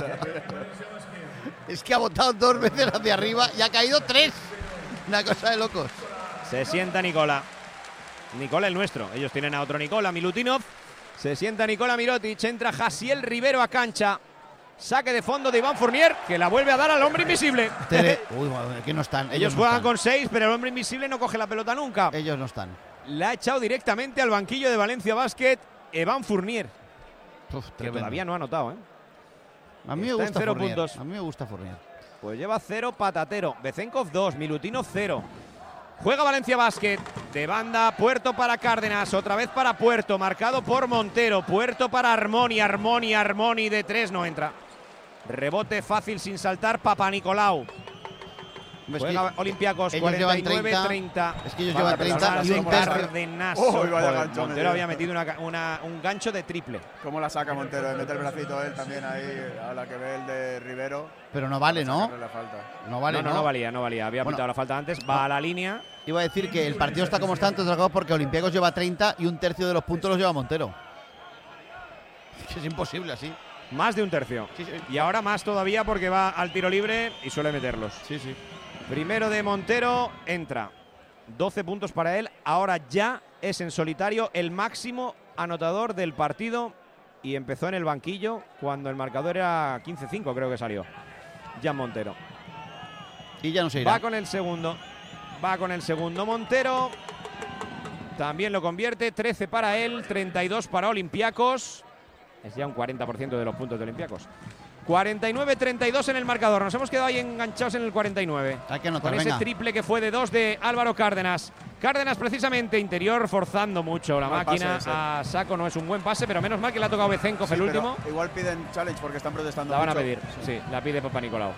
Es que ha botado 2 veces hacia arriba y ha caído 3. Una cosa de locos. Se sienta Nicola el nuestro, ellos tienen a otro Nicola, Milutinov. Se sienta Nicola Mirotic, entra Jasiel Rivero a cancha. Saque de fondo de Iván Fournier, que la vuelve a dar al hombre invisible. Uy, que no están. Ellos juegan con 6, pero el hombre invisible no coge la pelota nunca. Ellos no están. La ha echado directamente al banquillo de Valencia Basket, Iván Fournier. Que todavía no ha anotado, A mí me gusta 0 Fournier. puntos. A mí me gusta Fournier. Pues lleva 0 patatero. Bezenkov 2, Milutinov 0. Juega Valencia Basket, de banda, Puerto para Cárdenas, otra vez para Puerto, marcado por Montero, Puerto para Armoni de 3, no entra. Rebote fácil sin saltar, Papanikolaou. Juega Olympiacos, 49-30. Es que ellos llevan 30 y un tercio. Montero había metido un gancho de triple. ¿Cómo la saca Montero? Mete el bracito él también ahí, a la que ve el de Rivero. Pero no vale, ¿no? No vale, no valía. Había pitado la falta antes, va a la línea. Iba a decir que el partido está como está, entre otras cosas, porque Olympiacos lleva 30 y un tercio de los puntos los lleva Montero. Es imposible así. Más de un tercio. Sí. Y ahora más todavía porque va al tiro libre y suele meterlos. Sí. Primero de Montero, entra. 12 puntos para él. Ahora ya es en solitario el máximo anotador del partido y empezó en el banquillo cuando el marcador era 15-5, creo que salió. Jan Montero. Y ya no se irá. Va con el segundo Montero. También lo convierte. 13 para él, 32 para Olympiacos. Es ya un 40% de los puntos de Olympiacos. 49-32 en el marcador. Nos hemos quedado ahí enganchados en el 49. Hay que anotar, con ese triple que fue de 2 de Álvaro Cárdenas. Cárdenas precisamente interior forzando mucho la máquina pase, a saco. No es un buen pase, pero menos mal que le ha tocado Bezenkov el último. Igual piden challenge porque están protestando. La van mucho. a pedir, sí, la pide Papanikolaou.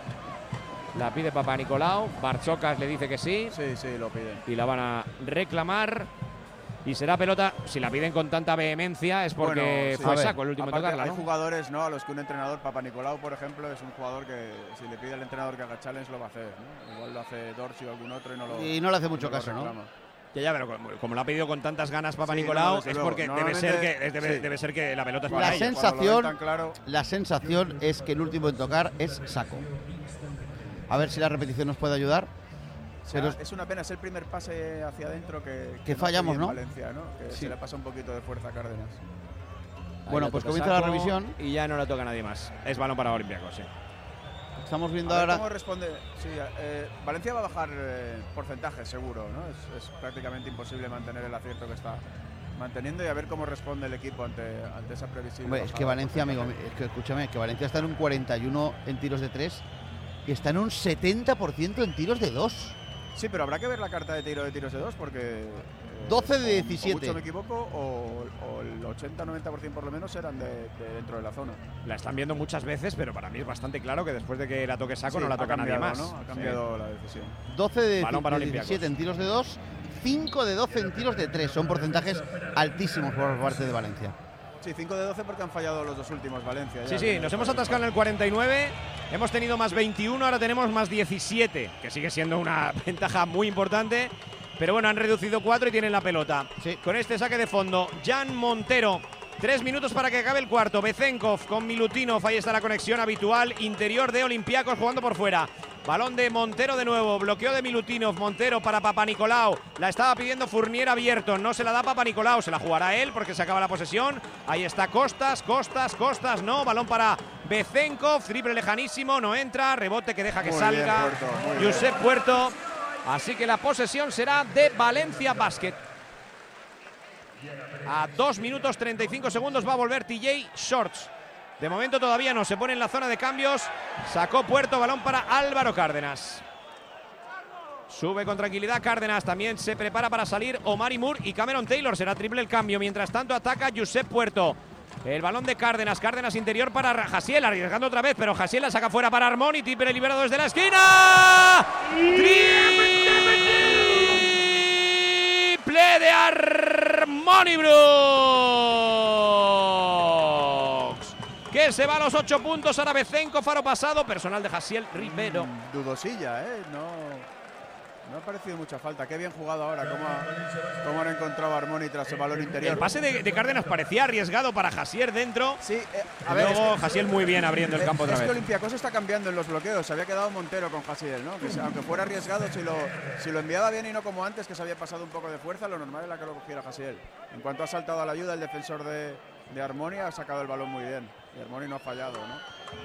Barchokas le dice que sí. Sí, lo piden. Y la van a reclamar. Y será pelota, si la piden con tanta vehemencia es porque fue saco el último en tocarla, ¿no? Hay jugadores, ¿no?, a los que un entrenador, Papanikolaou, por ejemplo, es un jugador que si le pide al entrenador que haga challenge lo va a hacer, ¿no? Igual lo hace Dorsey o algún otro y no le hace mucho caso, ¿no? Ya, pero como lo ha pedido con tantas ganas Papanikolaou, es porque debe ser que la pelota es para ella. La sensación es que el último en tocar es saco. A ver si la repetición nos puede ayudar. Pero es una pena, es el primer pase hacia adentro que fallamos, ¿no? Valencia, ¿no? Que se le pasa un poquito de fuerza a Cárdenas. Bueno, pues comienza la revisión. Y ya no la toca nadie más. Es balón para Olympiacos, sí. Estamos viendo ahora. ¿Cómo responde? Sí, Valencia va a bajar porcentaje, seguro, ¿no? Es prácticamente imposible mantener el acierto que está manteniendo y a ver cómo responde el equipo ante esa previsible. Hombre, es que Valencia, amigo, escúchame, que Valencia está en un 41 en tiros de 3 y está en un 70% en tiros de 2. Sí, pero habrá que ver la carta de tiros de 2 porque 12 de 17. O mucho me equivoco o el 80-90% por lo menos eran de dentro de la zona. La están viendo muchas veces, pero para mí es bastante claro que después de que la toque saco no la toca nadie más. ¿no? Ha cambiado la decisión. 12 de 17 en tiros de 2, 5 de 12 en tiros de 3. Son porcentajes altísimos por parte de Valencia. Sí, 5 de 12 porque han fallado los dos últimos Valencia. Sí, nos hemos atascado en el 49, hemos tenido más 21, ahora tenemos más 17, que sigue siendo una ventaja muy importante, pero bueno, han reducido 4 y tienen la pelota. Sí. Con este saque de fondo, Jan Montero, 3 minutos para que acabe el cuarto, Bezenkov con Milutinov, ahí está la conexión habitual, interior de Olympiacos jugando por fuera. Balón de Montero de nuevo, bloqueo de Milutinov, Montero para Papanikolaou, la estaba pidiendo Fournier abierto, no se la da Papanikolaou, se la jugará él porque se acaba la posesión, ahí está Costas, no, balón para Bezenkov, triple lejanísimo, no entra, rebote que deja que salga Josep Puerto, así que la posesión será de Valencia Basket. A 2 minutos 35 segundos va a volver TJ Shorts. De momento todavía no, se pone en la zona de cambios. Sacó Puerto, balón para Álvaro Cárdenas. Sube con tranquilidad Cárdenas, también se prepara para salir Omari Moore y Cameron Taylor. Será triple el cambio, mientras tanto ataca Josep Puerto. El balón de Cárdenas. Cárdenas interior para Jasiel, arriesgando otra vez, pero Jasiel la saca fuera para Armoni. Triple liberado desde la esquina. Triple de Armoni Brooks, que se va a los 8 puntos. Ahora Bezenkov, faro pasado. Personal de Jasiel Rivero. Dudosilla, no ha parecido mucha falta. Qué bien jugado ahora. Cómo han encontrado a Armoni tras el balón interior. El pase de Cárdenas parecía arriesgado para Jasiel dentro. Sí, luego Jasiel muy bien abriendo el campo otra vez. Es que Olympiacos está cambiando en los bloqueos. Se había quedado Montero con Jasiel, ¿no? Que aunque fuera arriesgado, si lo enviaba bien y no como antes, que se había pasado un poco de fuerza, lo normal era que lo cogiera Jasiel. En cuanto ha saltado a la ayuda, el defensor de Armoni ha sacado el balón muy bien. Y Armoni no ha fallado, ¿no?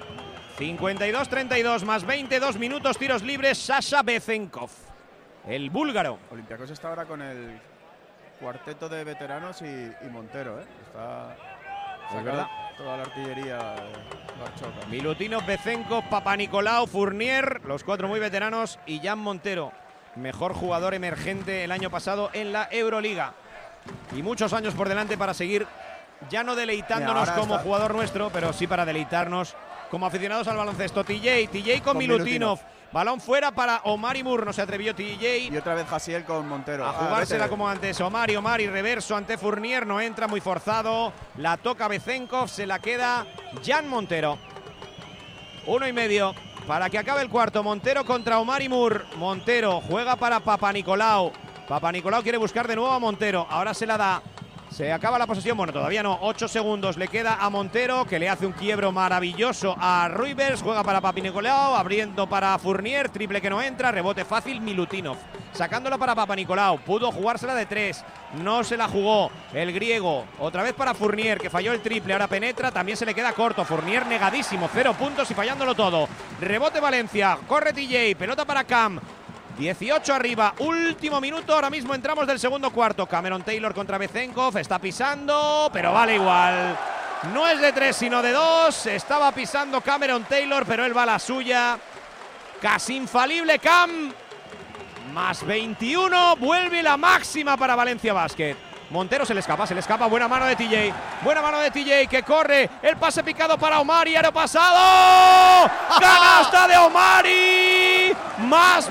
52-32 más 22 minutos, tiros libres. Sasha Bezenkov, el búlgaro. Olympiacos está ahora con el cuarteto de veteranos y Montero, Está sacando toda la artillería Barchoca. Milutinov, Bezenkov, Papanikolaou, Fournier, los 4 muy veteranos, y Jan Montero, mejor jugador emergente el año pasado en la Euroliga. Y muchos años por delante para seguir ya no deleitándonos como jugador nuestro, pero sí para deleitarnos como aficionados al baloncesto. TJ con Milutinov. Balón fuera para Omari Moore, no se atrevió TJ. Y otra vez Jasiel con Montero. A jugársela como antes. Omari, reverso ante Fournier, no entra, muy forzado. La toca Bezenkov, se la queda Jan Montero. 1,5 para que acabe el cuarto. Montero contra Omari Moore. Montero juega para Papanikolaou. Papanikolaou quiere buscar de nuevo a Montero. Ahora se la da. Se acaba la posesión, bueno, todavía no, 8 segundos le queda a Montero, que le hace un quiebro maravilloso a Rivers, juega para Papanikolaou, abriendo para Fournier, triple que no entra, rebote fácil, Milutinov, sacándola para Papanikolaou, pudo jugársela de 3, no se la jugó el griego, otra vez para Fournier, que falló el triple, ahora penetra, también se le queda corto, Fournier negadísimo, 0 puntos y fallándolo todo, rebote Valencia, corre TJ, pelota para Cam, 18 arriba, último minuto, ahora mismo entramos del segundo cuarto. Cameron Taylor contra Bezenkov, está pisando, pero vale igual. No es de 3, sino de 2. Estaba pisando Cameron Taylor, pero él va a la suya. Casi infalible Cam. Más 21, vuelve la máxima para Valencia Basket. Montero se le escapa, buena mano de TJ, que corre, el pase picado para Omari, aro pasado, canasta de Omari, más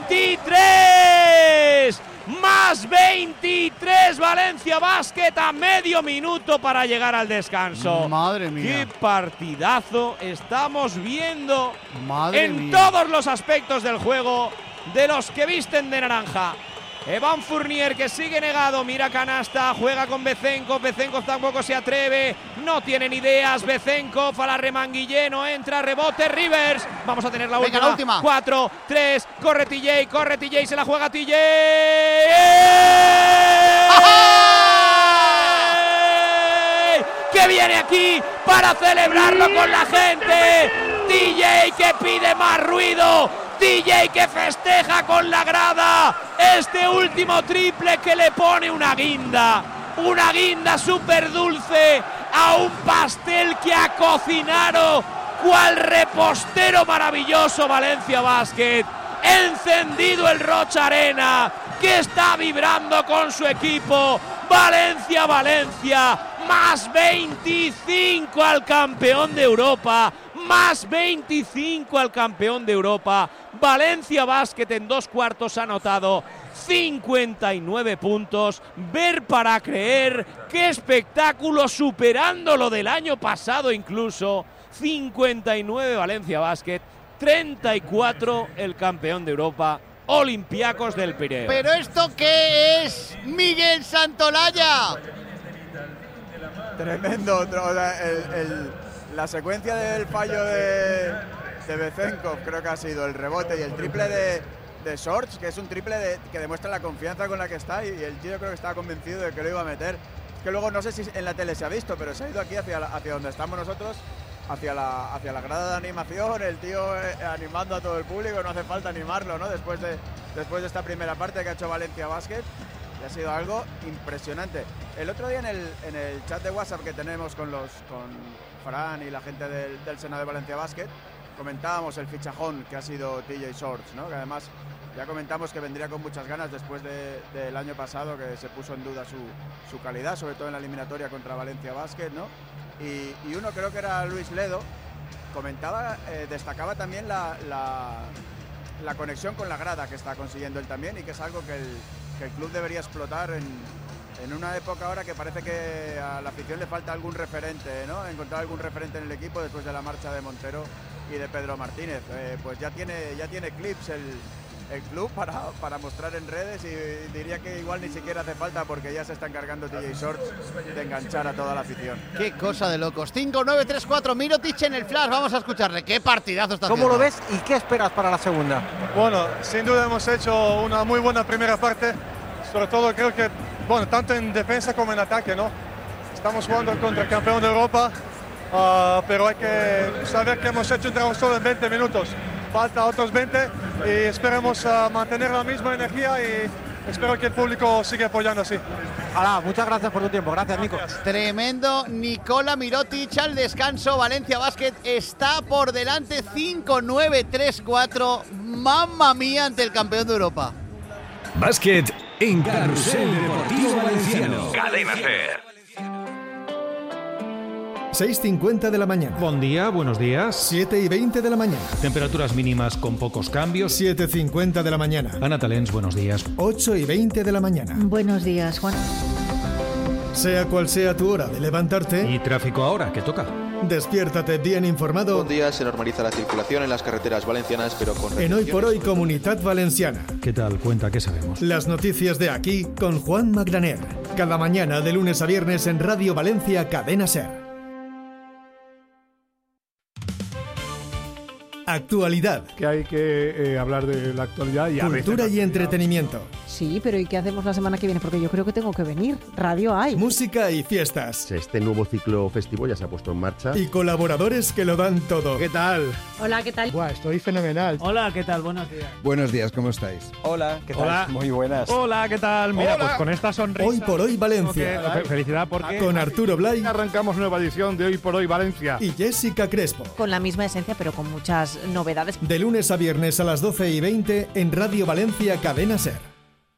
23, Valencia Basket a medio minuto para llegar al descanso. Madre mía. Qué partidazo estamos viendo en todos los aspectos del juego, de los que visten de naranja. Evan Fournier, que sigue negado, mira canasta, juega con Bezenkov, Bezenkov tampoco se atreve, no tienen ideas, Bezenkov a la remanguillé, no entra, rebote, Rivers, vamos a tener la última, 4, 3, corre TJ, se la juega TJ, que viene aquí para celebrarlo con la gente, TJ que pide más ruido, TJ que festeja con la grada este último triple que le pone una guinda súper dulce a un pastel que ha cocinado cual repostero maravilloso Valencia Basket. Encendido el Rocha Arena, que está vibrando con su equipo. Valencia, más 25 al campeón de Europa. Más 25 al campeón de Europa. Valencia Basket en 2 cuartos ha anotado 59 puntos. Ver para creer, qué espectáculo, superando lo del año pasado incluso. 59 Valencia Basket, 34 el campeón de Europa, Olympiacos del Pireo. ¿Pero esto qué es, Miguel Santolaya? Tremendo, la secuencia del fallo de Bezenkov creo que ha sido el rebote y el triple de Shorts, que es un triple que demuestra la confianza con la que está, y el tío creo que estaba convencido de que lo iba a meter. Es que luego no sé si en la tele se ha visto, pero se ha ido aquí hacia donde estamos nosotros, hacia la grada de animación, el tío animando a todo el público, no hace falta animarlo, ¿no? Después de esta primera parte que ha hecho Valencia Basket, y ha sido algo impresionante. El otro día en el chat de WhatsApp que tenemos con Fran y la gente del Senado de Valencia Basket, comentábamos el fichajón que ha sido TJ Shorts, ¿no? Que además ya comentamos que vendría con muchas ganas después del año pasado, que se puso en duda su calidad, sobre todo en la eliminatoria contra Valencia Basket, ¿no? Y uno, creo que era Luis Ledo, comentaba, destacaba también la conexión con la grada que está consiguiendo él también, y que es algo que el club debería explotar en una época ahora que parece que a la afición le falta algún referente, ¿no? Encontrar algún referente en el equipo después de la marcha de Montero y de Pedro Martínez. Pues ya tiene clips el club para mostrar en redes, y diría que igual ni siquiera hace falta, porque ya se está encargando TJ Shorts de enganchar a toda la afición. Qué cosa de locos. 5-9-3-4, Mirotic en el flash, vamos a escucharle. Qué partidazo está haciendo. ¿Cómo lo ves y qué esperas para la segunda? Bueno, sin duda hemos hecho una muy buena primera parte, sobre todo creo que, bueno, tanto en defensa como en ataque, ¿no? Estamos jugando contra el campeón de Europa, pero hay que saber que hemos hecho un trabajo solo en 20 minutos. Falta otros 20 y esperemos mantener la misma energía, y espero que el público siga apoyando así. Hola, muchas gracias por tu tiempo. Gracias, Nico. Tremendo. Nikola Mirotic al descanso. Valencia Basket está por delante 5-9-3-4. Mamma mía, ante el campeón de Europa. Básquet en Carrusel Deportivo Valenciano. Cadena SER. 6:50 de la mañana. Buen día, buenos días. 7:20 de la mañana. Temperaturas mínimas con pocos cambios. 7:50 de la mañana. Ana Talens, buenos días. 8:20 de la mañana. Buenos días, Juan. Sea cual sea tu hora de levantarte. Y tráfico ahora, que toca. Despiértate bien informado. Un día se normaliza la circulación en las carreteras valencianas, pero con en Hoy por Hoy Comunidad Valenciana. ¿Qué tal? Cuenta, ¿qué sabemos? Las noticias de aquí con Juan Magraner. Cada mañana de lunes a viernes en Radio Valencia Cadena SER. Actualidad. Que hay que hablar de la actualidad y cultura y entretenimiento. Sí, pero ¿y qué hacemos la semana que viene? Porque yo creo que tengo que venir. Radio hay. Música y fiestas. Este nuevo ciclo festivo ya se ha puesto en marcha. Y colaboradores que lo dan todo. ¿Qué tal? Hola, ¿qué tal? Buah, estoy fenomenal. Hola, ¿qué tal? Buenos días. Buenos días, ¿cómo estáis? Hola, ¿qué tal? Hola. Muy buenas. Hola, ¿qué tal? Mira, Hola. pues con esta sonrisa. Hoy por Hoy Valencia. Felicidad porque con Arturo Blay. Arrancamos nueva edición de Hoy por Hoy Valencia. Y Jessica Crespo. Con la misma esencia, pero con muchas novedades. De lunes a viernes a las 12:20 en Radio Valencia Cadena SER.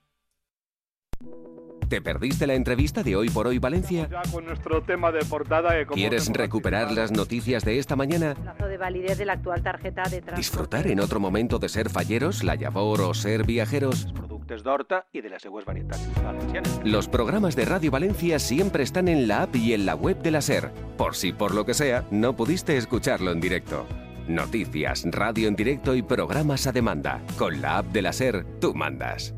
¿Te perdiste la entrevista de Hoy por Hoy Valencia? Ya con nuestro tema de portada. ¿Quieres recuperar las noticias de esta mañana? Plazo de validez de la actual tarjeta de transporte. ¿Disfrutar en otro momento de ser falleros, la llavor o ser viajeros? Productos d'horta y de las seues varietats valencianes. Los programas de Radio Valencia siempre están en la app y en la web de la SER, por si por lo que sea no pudiste escucharlo en directo. Noticias, radio en directo y programas a demanda. Con la app de la SER, tú mandas.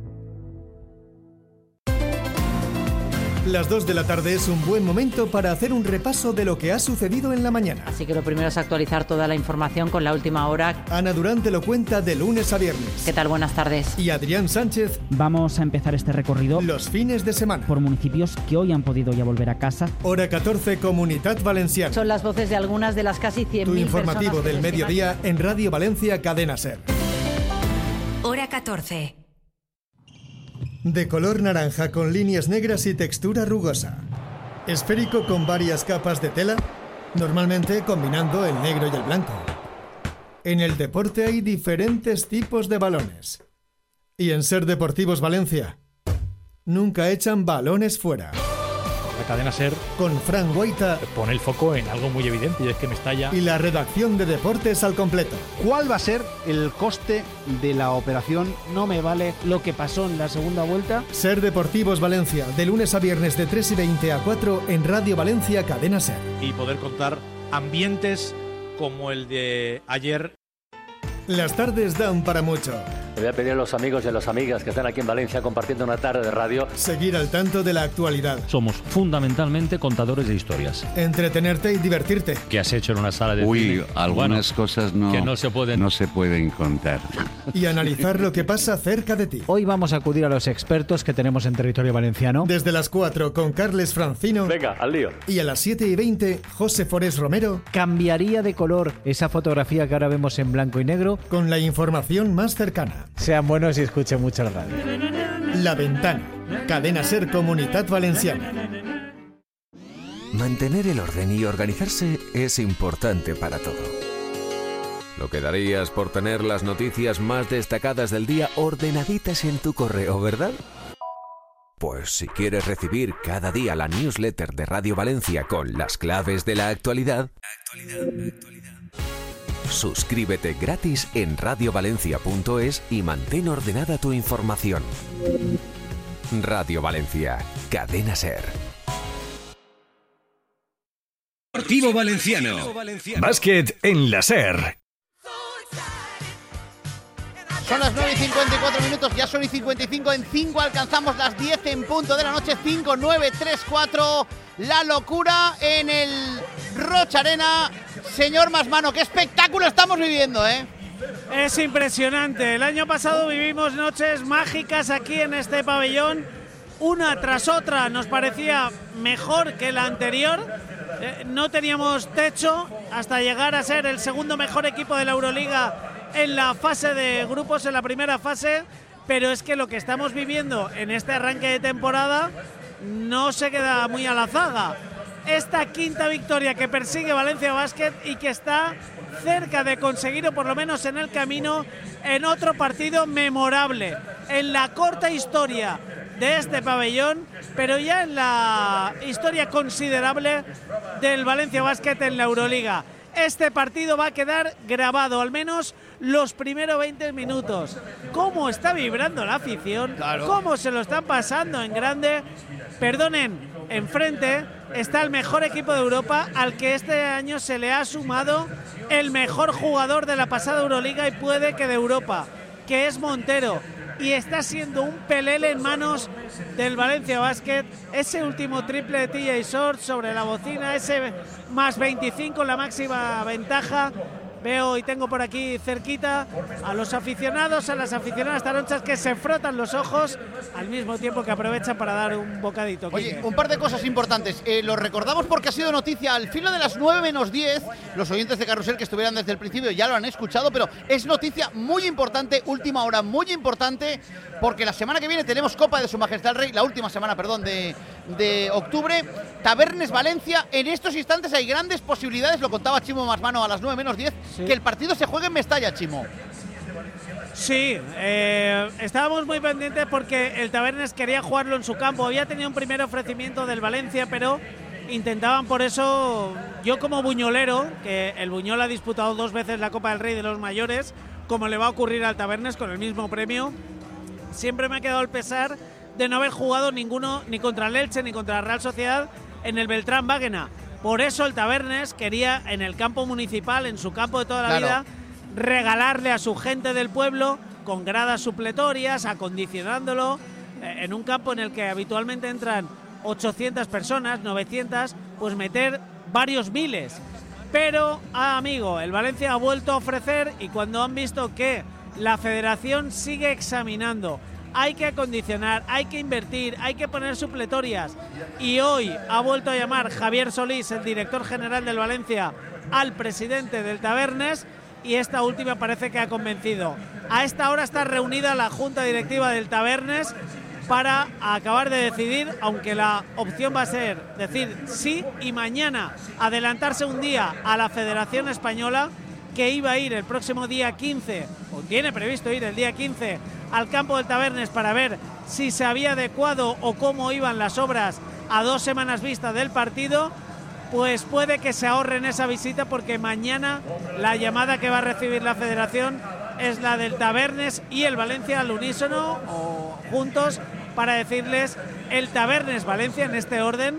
Las 2 de la tarde es un buen momento para hacer un repaso de lo que ha sucedido en la mañana. Así que lo primero es actualizar toda la información con la última hora. Ana Durán te lo cuenta de lunes a viernes. ¿Qué tal? Buenas tardes. Y Adrián Sánchez. Vamos a empezar este recorrido los fines de semana por municipios que hoy han podido ya volver a casa. Hora 14, Comunidad Valenciana. Son las voces de algunas de las casi 100.000 tu informativo del mediodía en Radio Valencia Cadena SER. Hora 14. De color naranja con líneas negras y textura rugosa. Esférico con varias capas de tela, normalmente combinando el negro y el blanco. En el deporte hay diferentes tipos de balones. Y en SER Deportivos Valencia, nunca echan balones fuera. La cadena SER con Fran Guaita pone el foco en algo muy evidente y es que Mestalla y la redacción de deportes al completo. ¿Cuál va a ser el coste de la operación No me vale lo que pasó en la segunda vuelta? SER Deportivos Valencia, de lunes a viernes de 3:20 a 4 en Radio Valencia Cadena SER. Y poder contar ambientes como el de ayer. Las tardes dan para mucho. Le voy a pedir a los amigos y a las amigas que están aquí en Valencia compartiendo una tarde de radio. Seguir al tanto de la actualidad. Somos fundamentalmente contadores de historias. Entretenerte y divertirte. ¿Qué has hecho en una sala de cine? Algunas cosas que no se pueden contar. Y analizar lo que pasa cerca de ti. Hoy vamos a acudir a los expertos que tenemos en territorio valenciano. Desde las 4 con Carles Francino. Venga, al lío. Y a las 7:20, José Forés Romero. Cambiaría de color esa fotografía que ahora vemos en blanco y negro. Con la información más cercana. Sean buenos y escuchen mucho la radio. La Ventana. Cadena SER Comunidad Valenciana. Mantener el orden y organizarse es importante para todo. Lo que darías por tener las noticias más destacadas del día ordenaditas en tu correo, ¿verdad? Pues si quieres recibir cada día la newsletter de Radio Valencia con las claves de la actualidad, suscríbete gratis en radiovalencia.es y mantén ordenada tu información. Radio Valencia, Cadena SER. Deportivo Valenciano. Básquet en la SER. Son las 9:54, ya son y 55. En 5 alcanzamos las 10 en punto de la noche. 5, 9, 3, 4. La locura en el Rocha Arena. Señor Masmano, qué espectáculo estamos viviendo, ¿eh? Es impresionante. El año pasado vivimos noches mágicas aquí en este pabellón. Una tras otra nos parecía mejor que la anterior. No teníamos techo hasta llegar a ser el segundo mejor equipo de la Euroliga en la fase de grupos, en la primera fase, pero es que lo que estamos viviendo en este arranque de temporada no se queda muy a la zaga. Esta quinta victoria que persigue Valencia Basket y que está cerca de conseguir, o por lo menos en el camino, en otro partido memorable, en la corta historia de este pabellón, pero ya en la historia considerable del Valencia Basket en la Euroliga. Este partido va a quedar grabado, al menos los primeros 20 minutos. Cómo está vibrando la afición, claro. Cómo se lo están pasando en grande. Perdonen, enfrente está el mejor equipo de Europa, al que este año se le ha sumado el mejor jugador de la pasada Euroliga y puede que de Europa, que es Montero. Y está siendo un pelele en manos del Valencia Basket. Ese último triple de TJ Short sobre la bocina, ese más 25, la máxima ventaja. Veo y tengo por aquí cerquita a los aficionados, a las aficionadas taronchas que se frotan los ojos al mismo tiempo que aprovechan para dar un bocadito. Oye, un par de cosas importantes. Lo recordamos porque ha sido noticia al filo de las 9 menos 10. Los oyentes de Carrusel que estuvieran desde el principio ya lo han escuchado, pero es noticia muy importante, última hora muy importante, porque la semana que viene tenemos Copa de Su Majestad el Rey, la última semana, de octubre. Tabernes Valencia. En estos instantes hay grandes posibilidades, lo contaba Chimo Masmano a las 9 menos 10, sí, que el partido se juegue en Mestalla, Chimo. Sí, estábamos muy pendientes porque el Tabernes quería jugarlo en su campo. Había tenido un primer ofrecimiento del Valencia, pero intentaban por eso. Yo como buñolero, que el Buñol ha disputado 2 veces la Copa del Rey de los mayores, como le va a ocurrir al Tabernes con el mismo premio, siempre me ha quedado el pesar de no haber jugado ninguno, ni contra el Elche ni contra la Real Sociedad, en el Beltrán Báguena. Por eso el Tabernes quería, en el campo municipal, en su campo de toda la vida, regalarle a su gente del pueblo, con gradas supletorias, acondicionándolo, en un campo en el que habitualmente entran 800 personas, 900, pues meter varios miles. Pero, amigo, el Valencia ha vuelto a ofrecer, y cuando han visto que la federación sigue examinando, hay que acondicionar, hay que invertir, hay que poner supletorias, y hoy ha vuelto a llamar Javier Solís, el director general del Valencia, al presidente del Tabernes, y esta última parece que ha convencido. A esta hora está reunida la junta directiva del Tabernes para acabar de decidir, aunque la opción va a ser decir sí y mañana adelantarse un día a la Federación Española, que iba a ir el próximo día 15, o tiene previsto ir el día 15, al campo del Tabernes para ver si se había adecuado o cómo iban las obras a 2 semanas vista del partido. Pues puede que se ahorren esa visita, porque mañana la llamada que va a recibir la Federación es la del Tabernes y el Valencia al unísono o juntos, para decirles: el Tabernes Valencia, en este orden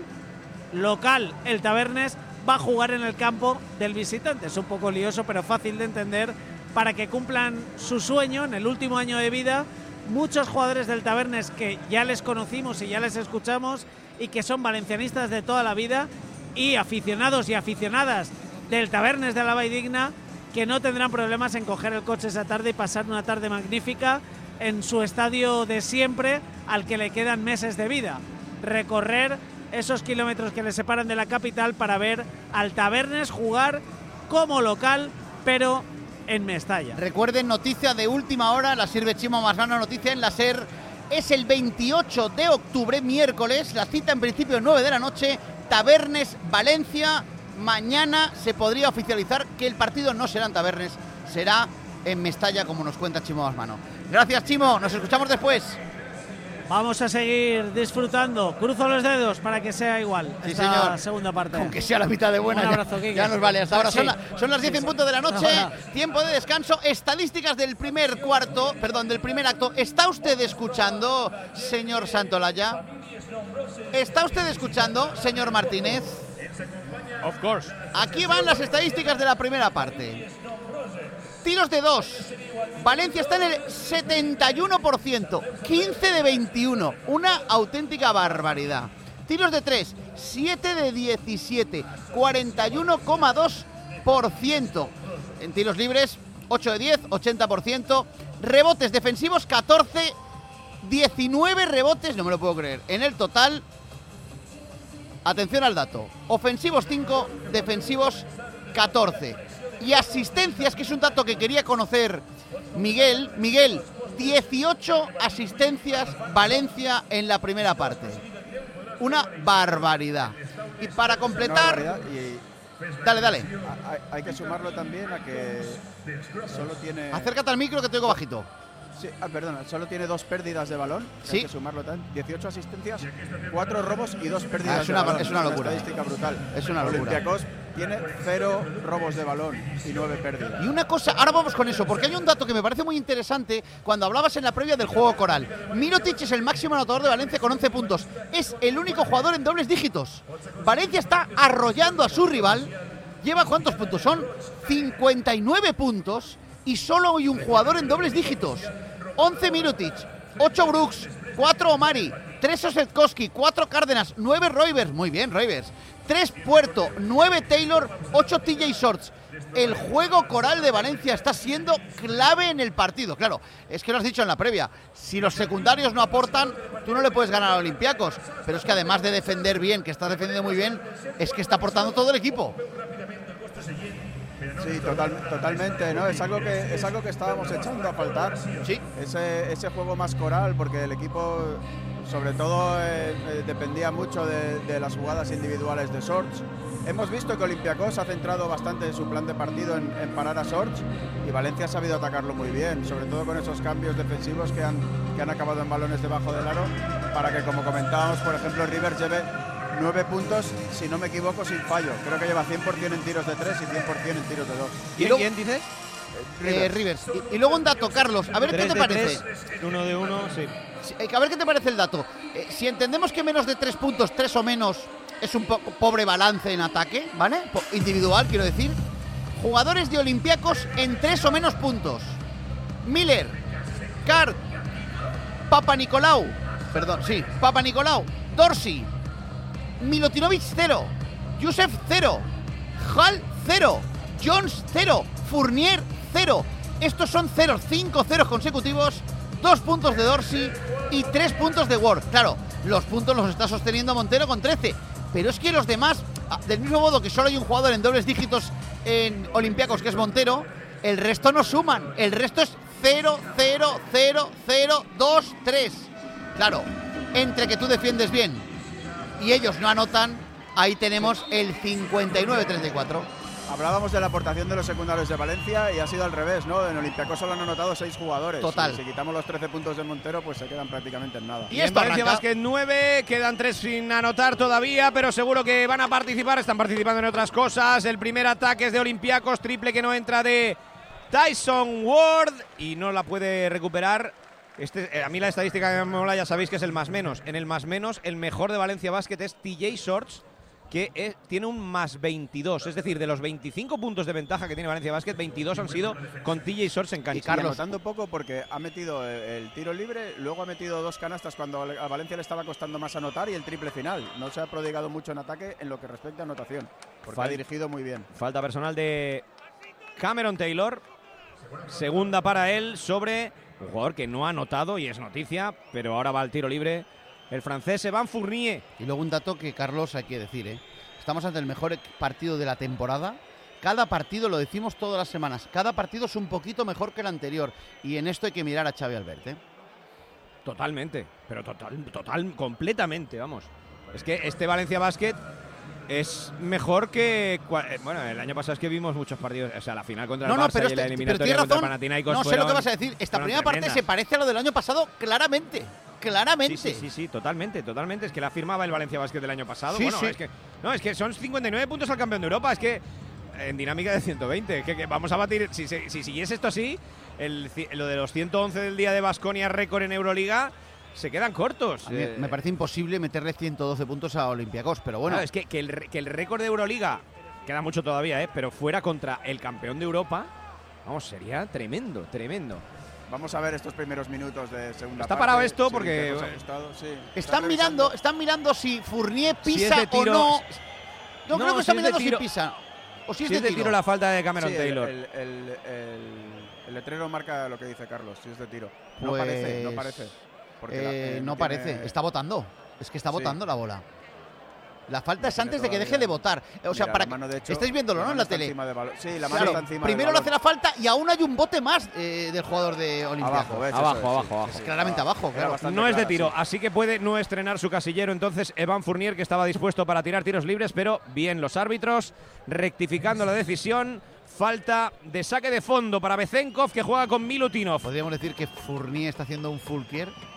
local, el Tabernes va a jugar en el campo del visitante. Es un poco lioso, pero fácil de entender, para que cumplan su sueño en el último año de vida. Muchos jugadores del Tabernes que ya les conocimos y ya les escuchamos y que son valencianistas de toda la vida, y aficionados y aficionadas del Tabernes de la Valldigna, que no tendrán problemas en coger el coche esa tarde y pasar una tarde magnífica en su estadio de siempre, al que le quedan meses de vida. Recorrer esos kilómetros que le separan de la capital para ver al Tabernes jugar como local, pero en Mestalla. Recuerden, noticia de última hora, la sirve Chimo Masmano, noticia en la SER. Es el 28 de octubre, miércoles, la cita en principio 9 de la noche, Tabernes Valencia. Mañana se podría oficializar que el partido no será en Tabernes, será en Mestalla, como nos cuenta Chimo Basmano. Gracias, Chimo, nos escuchamos después. Vamos a seguir disfrutando. Cruzo los dedos para que sea igual. Sí, esta señor. Segunda parte. Aunque sea la mitad de buena. Un abrazo, Quique. Ya nos vale. Hasta ahora Sí. son las 10 en punto de la noche. Ahora. Tiempo de descanso. Estadísticas del primer acto. ¿Está usted escuchando, señor Santolaya? ¿Está usted escuchando, señor Martínez? Of course. Aquí van las estadísticas de la primera parte. Tiros de 2. Valencia está en el 71%, 15 de 21, una auténtica barbaridad. Tiros de 3, 7 de 17, 41,2%. En tiros libres, 8 de 10, 80%. Rebotes defensivos, 14, 19 rebotes, no me lo puedo creer. En el total, atención al dato, ofensivos 5, defensivos 14. Y asistencias, que es un dato que quería conocer Miguel, 18 asistencias Valencia en la primera parte. Una barbaridad. Y para completar... Una barbaridad y Dale. hay que sumarlo también a que solo tiene... Acércate al micro que te oigo bajito. Sí, perdona, solo tiene 2 pérdidas de balón. Sí. Hay que sumarlo también. 18 asistencias, 4 robos y 2 pérdidas es de una, balón. es una locura. Estadística brutal. Es una locura. Olympiacos tiene 0 robos de balón y 9 pérdidas. Y una cosa, ahora vamos con eso, porque hay un dato que me parece muy interesante cuando hablabas en la previa del juego coral. Mirotic es el máximo anotador de Valencia con 11 puntos. Es el único jugador en dobles dígitos. Valencia está arrollando a su rival. ¿Lleva cuántos puntos? Son 59 puntos y solo hay un jugador en dobles dígitos. 11 Mirotic, 8 Brooks, 4 Omari, 3 Osetkowski, 4 Cárdenas, 9 Roivers, muy bien Roivers, 3 Puerto, 9 Taylor, 8 TJ Shorts. El juego coral de Valencia está siendo clave en el partido. Claro, es que lo has dicho en la previa, si los secundarios no aportan, tú no le puedes ganar a Olympiacos, pero es que además de defender bien, que está defendiendo muy bien, es que está aportando todo el equipo. Sí, totalmente, ¿no? Es algo que estábamos echando a faltar. Sí. Ese juego más coral, porque el equipo, sobre todo, dependía mucho de las jugadas individuales de Shorts. Hemos visto que Olympiacos ha centrado bastante su plan de partido en parar a Shorts y Valencia ha sabido atacarlo muy bien, sobre todo con esos cambios defensivos que han acabado en balones debajo del aro, para que, como comentábamos, por ejemplo, Rivers lleve 9 puntos, si no me equivoco, sin fallo. Creo que lleva 100% en tiros de 3 y 100% en tiros de 2. ¿Quién dices? Rivers. Y luego un dato, Carlos, a ver qué te parece. 1 de 1, sí. A ver qué te parece el dato. Si entendemos que menos de 3 puntos, 3 o menos, es un pobre balance en ataque, ¿vale? Individual, quiero decir. Jugadores de Olympiacos en 3 o menos puntos. Miller, Card, Papanicolau, Dorsey, Milutinovic 0, Yusef 0, Hall 0, Jones 0, Fournier 0. Estos son 5 ceros consecutivos, 2 puntos de Dorsey y 3 puntos de Ward. Claro, los puntos los está sosteniendo Montero con 13, pero es que los demás, del mismo modo que solo hay un jugador en dobles dígitos en Olympiacos, que es Montero, el resto no suman, el resto es 0, 0, 0, 0, 2, 3. Claro, entre que tú defiendes bien y ellos no anotan, ahí tenemos el 59-34. Hablábamos de la aportación de los secundarios de Valencia y ha sido al revés, ¿no? En Olympiacos solo han anotado 6 jugadores. Total. Y si quitamos los 13 puntos de Montero, pues se quedan prácticamente en nada. Y en Valencia Basket 9, quedan 3 sin anotar todavía, pero seguro que van a participar, están participando en otras cosas. El primer ataque es de Olympiacos, triple que no entra de Tyson Ward y no la puede recuperar. A mí la estadística que me mola, ya sabéis que es el más menos. En el más menos, el mejor de Valencia Basket es TJ Shorts, que tiene un más 22. Es decir, de los 25 puntos de ventaja que tiene Valencia Basket, 22 han sido con TJ Shorts en cancha. Y Carlos, anotando poco porque ha metido el tiro libre, luego ha metido 2 canastas cuando a Valencia le estaba costando más anotar y el triple final. No se ha prodigado mucho en ataque en lo que respecta a anotación, porque ha dirigido muy bien. Falta personal de Cameron Taylor. Segunda para él sobre un jugador que no ha anotado y es noticia, pero ahora va al tiro libre el francés Evan Fournier. Y luego un dato que, Carlos, hay que decir, estamos ante el mejor partido de la temporada. Cada partido, lo decimos todas las semanas, cada partido es un poquito mejor que el anterior. Y en esto hay que mirar a Xavi Albert, Totalmente, pero completamente, vamos. Es que este Valencia Basket es mejor que... Bueno, el año pasado es que vimos muchos partidos, o sea, la final contra el No, Barça pero y la eliminatoria tienes contra el razón. Panathinaikos No sé lo que vas a decir. Esta primera parte se parece a lo del año pasado claramente. Claramente. Sí, totalmente. Es que la firmaba el Valencia Basket del año pasado. Sí, bueno, sí. es que son 59 puntos al campeón de Europa. Es que en dinámica de 120. Que vamos a batir. Si siguiese esto así, lo de los 111 del día de Baskonia récord en Euroliga se quedan cortos. A mí me parece imposible meterle 112 puntos a Olympiacos, pero bueno. Claro, es que el récord de Euroliga queda mucho todavía, pero fuera contra el campeón de Europa, vamos, sería tremendo. Vamos a ver estos primeros minutos de segunda Está parte. parado esto Sí, porque... ¿os ha gustado? Sí. Están mirando si Fournier Si pisa es de tiro, o no. No, creo que si están es de mirando tiro. si pisa. O si es de tiro la falta de Cameron Sí, Taylor. El letrero marca lo que dice Carlos, si es de tiro. No Pues, parece. Porque no parece. Está votando. Es que está votando la bola. La falta es tiene antes de que todavía. deje de votar. O sea, Mira, para la mano, de hecho, estáis viéndolo, ¿no? En la tele. Sí, la mano está encima Primero del le hace balón. la falta y aún hay un bote más del jugador de Olympiacos. Abajo. Es claramente abajo, claro. No es de tiro, así que puede no estrenar su casillero entonces Evan Fournier, que estaba dispuesto para tirar tiros libres, pero bien los árbitros, rectificando la decisión. Falta de saque de fondo para Bezenkov, que juega con Milutinov. Podríamos decir que Fournier está haciendo un Fulquier.